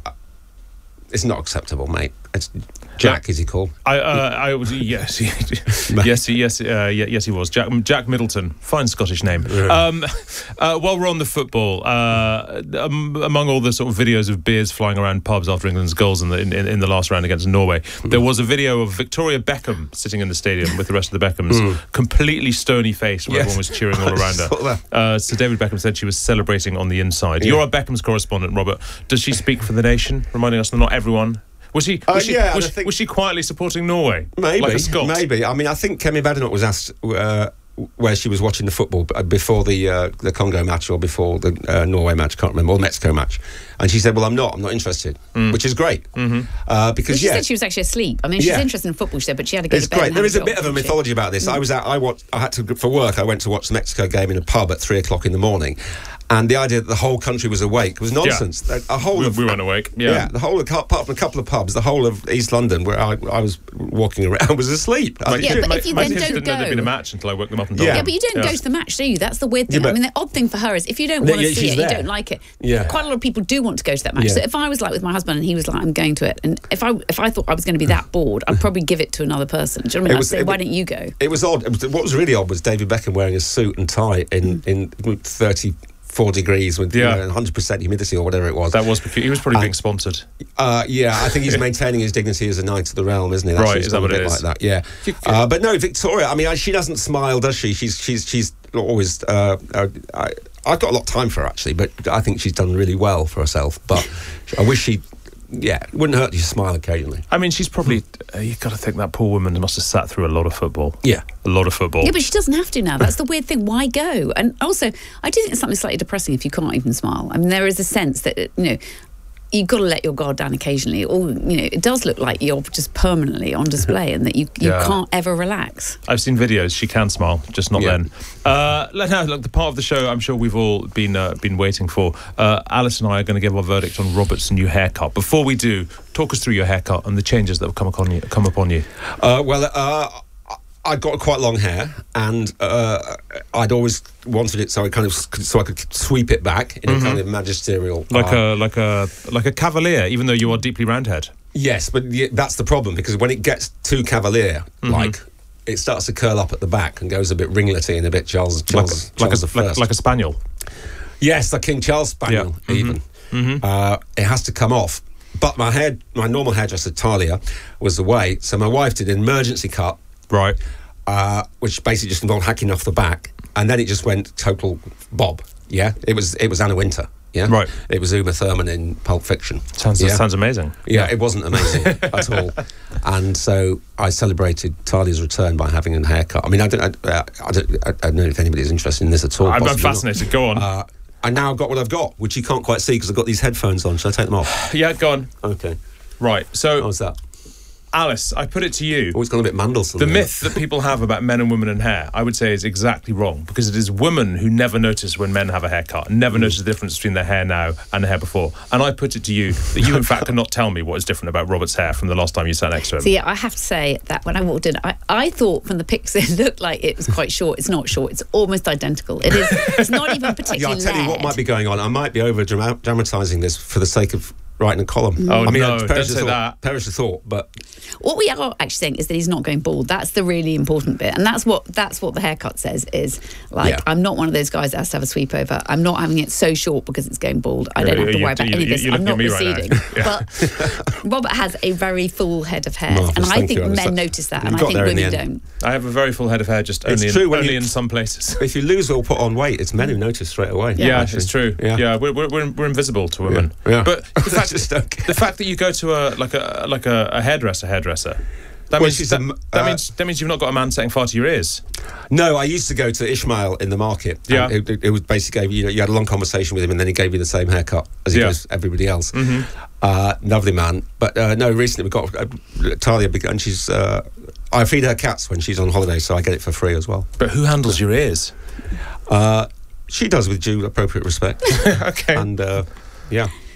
it's not acceptable, mate. It's Jack, is he called? I, uh, I was yes, he, yes, he, yes, uh, ye- yes, he was Jack. Jack Middleton, fine Scottish name. Um, uh, while we're on the football, uh, um, among all the sort of videos of beers flying around pubs after England's goals in the in, in the last round against Norway, there was a video of Victoria Beckham sitting in the stadium with the rest of the Beckhams, Mm. completely stony faced, while Yes. everyone was cheering all around her. Saw that. Uh, so David Beckham said she was celebrating on the inside. You're our Beckham's correspondent, Robert. Does she speak for the nation, reminding us that not everyone? Was she, was, Uh, she, yeah, and was, I think- was she quietly supporting Norway? Maybe, like a Scot? maybe. I mean, I think Kemi Badenoch was asked uh, where she was watching the football b- before the uh, the Congo match or before the uh, Norway match, can't remember, or the Mexico match, and she said, "Well, I'm not. I'm not interested," Mm. which is great Mm-hmm. uh, because Well, she yeah, said she was actually asleep. I mean, she's Yeah. interested in football, she said, but she had to go it's to bed. great. and There have is a job, bit of a didn't she? mythology about this. I was out. I watched. I had to for work. I went to watch the Mexico game in a pub at three o'clock in the morning. And the idea that the whole country was awake was nonsense. Yeah. A whole we, of, we weren't awake. Yeah. the whole of, apart from a couple of pubs, the whole of East London where I, I was walking around was asleep. I My, think- Yeah, but my, if you my then kids don't didn't know there'd been a go- match until I woke them up and told Yeah. Yeah, them. but you don't Yeah. go to the match, do you? That's the weird thing. Yeah, I but- mean, the odd thing for her is if you don't Yeah, want to yeah, see she's it, you there. don't like it. Yeah. Quite a lot of people do want to go to that match. Yeah. So if I was like with my husband and he was like, I'm going to it, and if I if I thought I was going to be that bored, I'd probably give it to another person. Do you know what I mean? It I'd was- say, it why was- don't you go? It was odd. It was, what was really odd was David Beckham wearing a suit and tie in, in thirty-four degrees with Yeah. you know, one hundred percent humidity or whatever it was. That was peculiar. He was probably Uh, being sponsored. Uh, yeah, I think he's maintaining his dignity as a knight of the realm, isn't he? That's Right, he's is that gone what a it bit is? Like that, yeah. Uh, but no, Victoria. I mean, I, she doesn't smile, does she? She's she's she's always. Uh, uh, I, I've got a lot of time for her actually, but I think she's done really well for herself. But I wish she. Yeah, it wouldn't hurt you to smile occasionally. I mean, she's probably. Uh, you've got to think that poor woman must have sat through a lot of football. Yeah. A lot of football. Yeah, but she doesn't have to now. That's the weird thing. Why go? And also, I do think it's something slightly depressing if you can't even smile. I mean, there is a sense that, you know, you've got to let your guard down occasionally. Or, you know, it does look like you're just permanently on display and that you, you Yeah. can't ever relax. I've seen videos. She can smile, just not Yeah. then. Uh, let now, look, the part of the show I'm sure we've all been uh, been waiting for. Uh, Alice and I are going to give our verdict on Robert's new haircut. Before we do, talk us through your haircut and the changes that have come upon you. Come upon you. Uh, well, uh, I'd got quite long hair, and uh, I'd always wanted it so I kind of so I could sweep it back in Mhm. a kind of magisterial, Like uh, a like a like a cavalier, even though you are deeply roundhead. yes, but y- that's the problem because when it gets too cavalier, Mhm. like it starts to curl up at the back and goes a bit ringlety and a bit Charles Like, Charles, like, Charles a, the like, First. like a spaniel. Yes, the King Charles Spaniel, Yeah. Mhm. even. Mhm. Uh, it has to come off. But my hair, my normal hairdresser, Talia, was away, so my wife did an emergency cut. Right. Uh, which basically just involved hacking off the back, and then it just went total bob. Yeah, it was it was Anna Winter. Yeah, Right. It was Uma Thurman in Pulp Fiction. Sounds yeah. sounds amazing. Yeah, it wasn't amazing at all. And so I celebrated Talia's return by having a haircut. I mean, I don't, I, uh, I don't, I don't know if anybody's interested in this at all. I'm, I'm possibly not. fascinated. Go on. Uh, I now got what I've got, which you can't quite see because I've got these headphones on. Shall I take them off? yeah, go on. Okay. Right. So, How's that? Alice, I put it to you. Oh, it's gone a bit Mandelstam. The there. myth that people have about men and women and hair, I would say, is exactly wrong because it is women who never notice when men have a haircut and never notice the difference between their hair now and the hair before. And I put it to you that you, in fact, cannot tell me what is different about Robert's hair from the last time you sat next to him. So, yeah, I have to say that when I walked in, I, I thought from the pics it looked like it was quite short. It's not short. It's almost identical. It is. It's not even Yeah, particularly I'll tell you what layered. might be going on. I might be over dramatising this for the sake of writing a column. Oh, I mean, no, it's don't perish say of thought, that. Perish of thought, but What we are actually saying is that he's not going bald. That's the really important bit, and that's what that's what the haircut says. Is like Yeah. I'm not one of those guys that has to have a sweep over. I'm not having it so short because it's going bald. I don't Yeah, have to you- worry about you- any of this. you're I'm not looking at me right receding. now. But Robert has a very full head of hair, Marvellous, and I thank think you, Alice. men That- notice that, you and I got think there in the women end. don't. I have a very full head of hair, just It's only, true in, when only you- in some places. if you lose or put on weight, it's men who notice straight away. Yeah, actually. it's true. Yeah, Yeah. we're, we're, we're we're invisible to women. Yeah. Yeah. But the fact, Just don't care. the fact that you go to a like a like a, a hairdresser, hairdresser, that Well, means she's that, a m- that uh, means that means you've not got a man setting fire to your ears. No, I used to go to Ishmael in the market. Yeah. And it, it was basically gave you, you know, you had a long conversation with him, and then he gave you the same haircut as he Yeah. does everybody else. Mhm. Uh, lovely man. But uh, no, recently we got uh, Talia, and she's. Uh, I feed her cats when she's on holiday, so I get it for free as well. But who handles your ears? Uh, she does with due appropriate respect. Okay. And uh, yeah.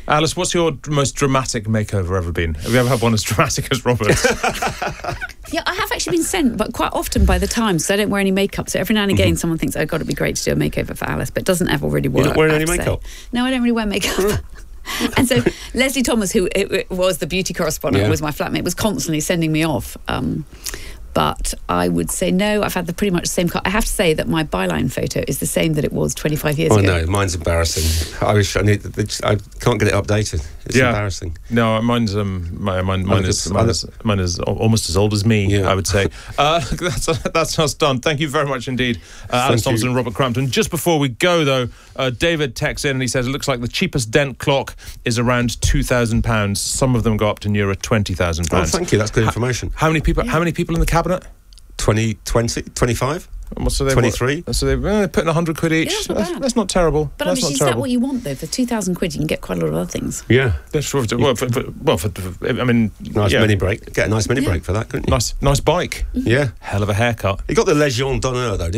Alice, what's your most dramatic makeover ever been? Have you ever had one as dramatic as Robert's? Yeah, I have actually been sent, but quite often by the Times, so I don't wear any makeup. So every now and again, mm-hmm. someone thinks, oh, God, it'd be great to do a makeover for Alice, but it doesn't ever really work. You don't wear any makeup? No, I don't really wear makeup. And so Leslie Thomas, who it, it was the beauty correspondent, yeah. was my flatmate, was constantly sending me off. Um, but I would say no, I've had the pretty much the same car. I have to say that my byline photo is the same that it was twenty-five years oh, ago. Oh, no, mine's embarrassing. I wish I need... I can't get it updated. It's yeah. embarrassing. No, mine's... Um, my, mine, mine, oh, is, mine, is, mine is almost as old as me, yeah. I would say. uh, that's, that's us done. Thank you very much indeed, uh, Alice Thompson and Robert Crampton. Just before we go, though, uh, David texts in and he says, it looks like the cheapest Dent clock is around two thousand pounds. Some of them go up to nearer twenty thousand pounds. Oh, thank you. That's good information. How, how many people? Yeah. How many people in the cabinet? twenty, twenty, twenty-five? So they, twenty-three? What, so they're uh, putting one hundred quid each. Yeah, that's, not that's, that's not terrible. But that's I mean, is terrible. that what you want, though? For two thousand quid, you can get quite a lot of other things. Yeah. That's for, well, for, for, well for, for, I mean... Nice yeah. mini break. Get a nice mini yeah. break for that, couldn't you? Nice nice bike. Mm-hmm. Yeah. Hell of a haircut. You got the Legion d'honneur, though, didn't you?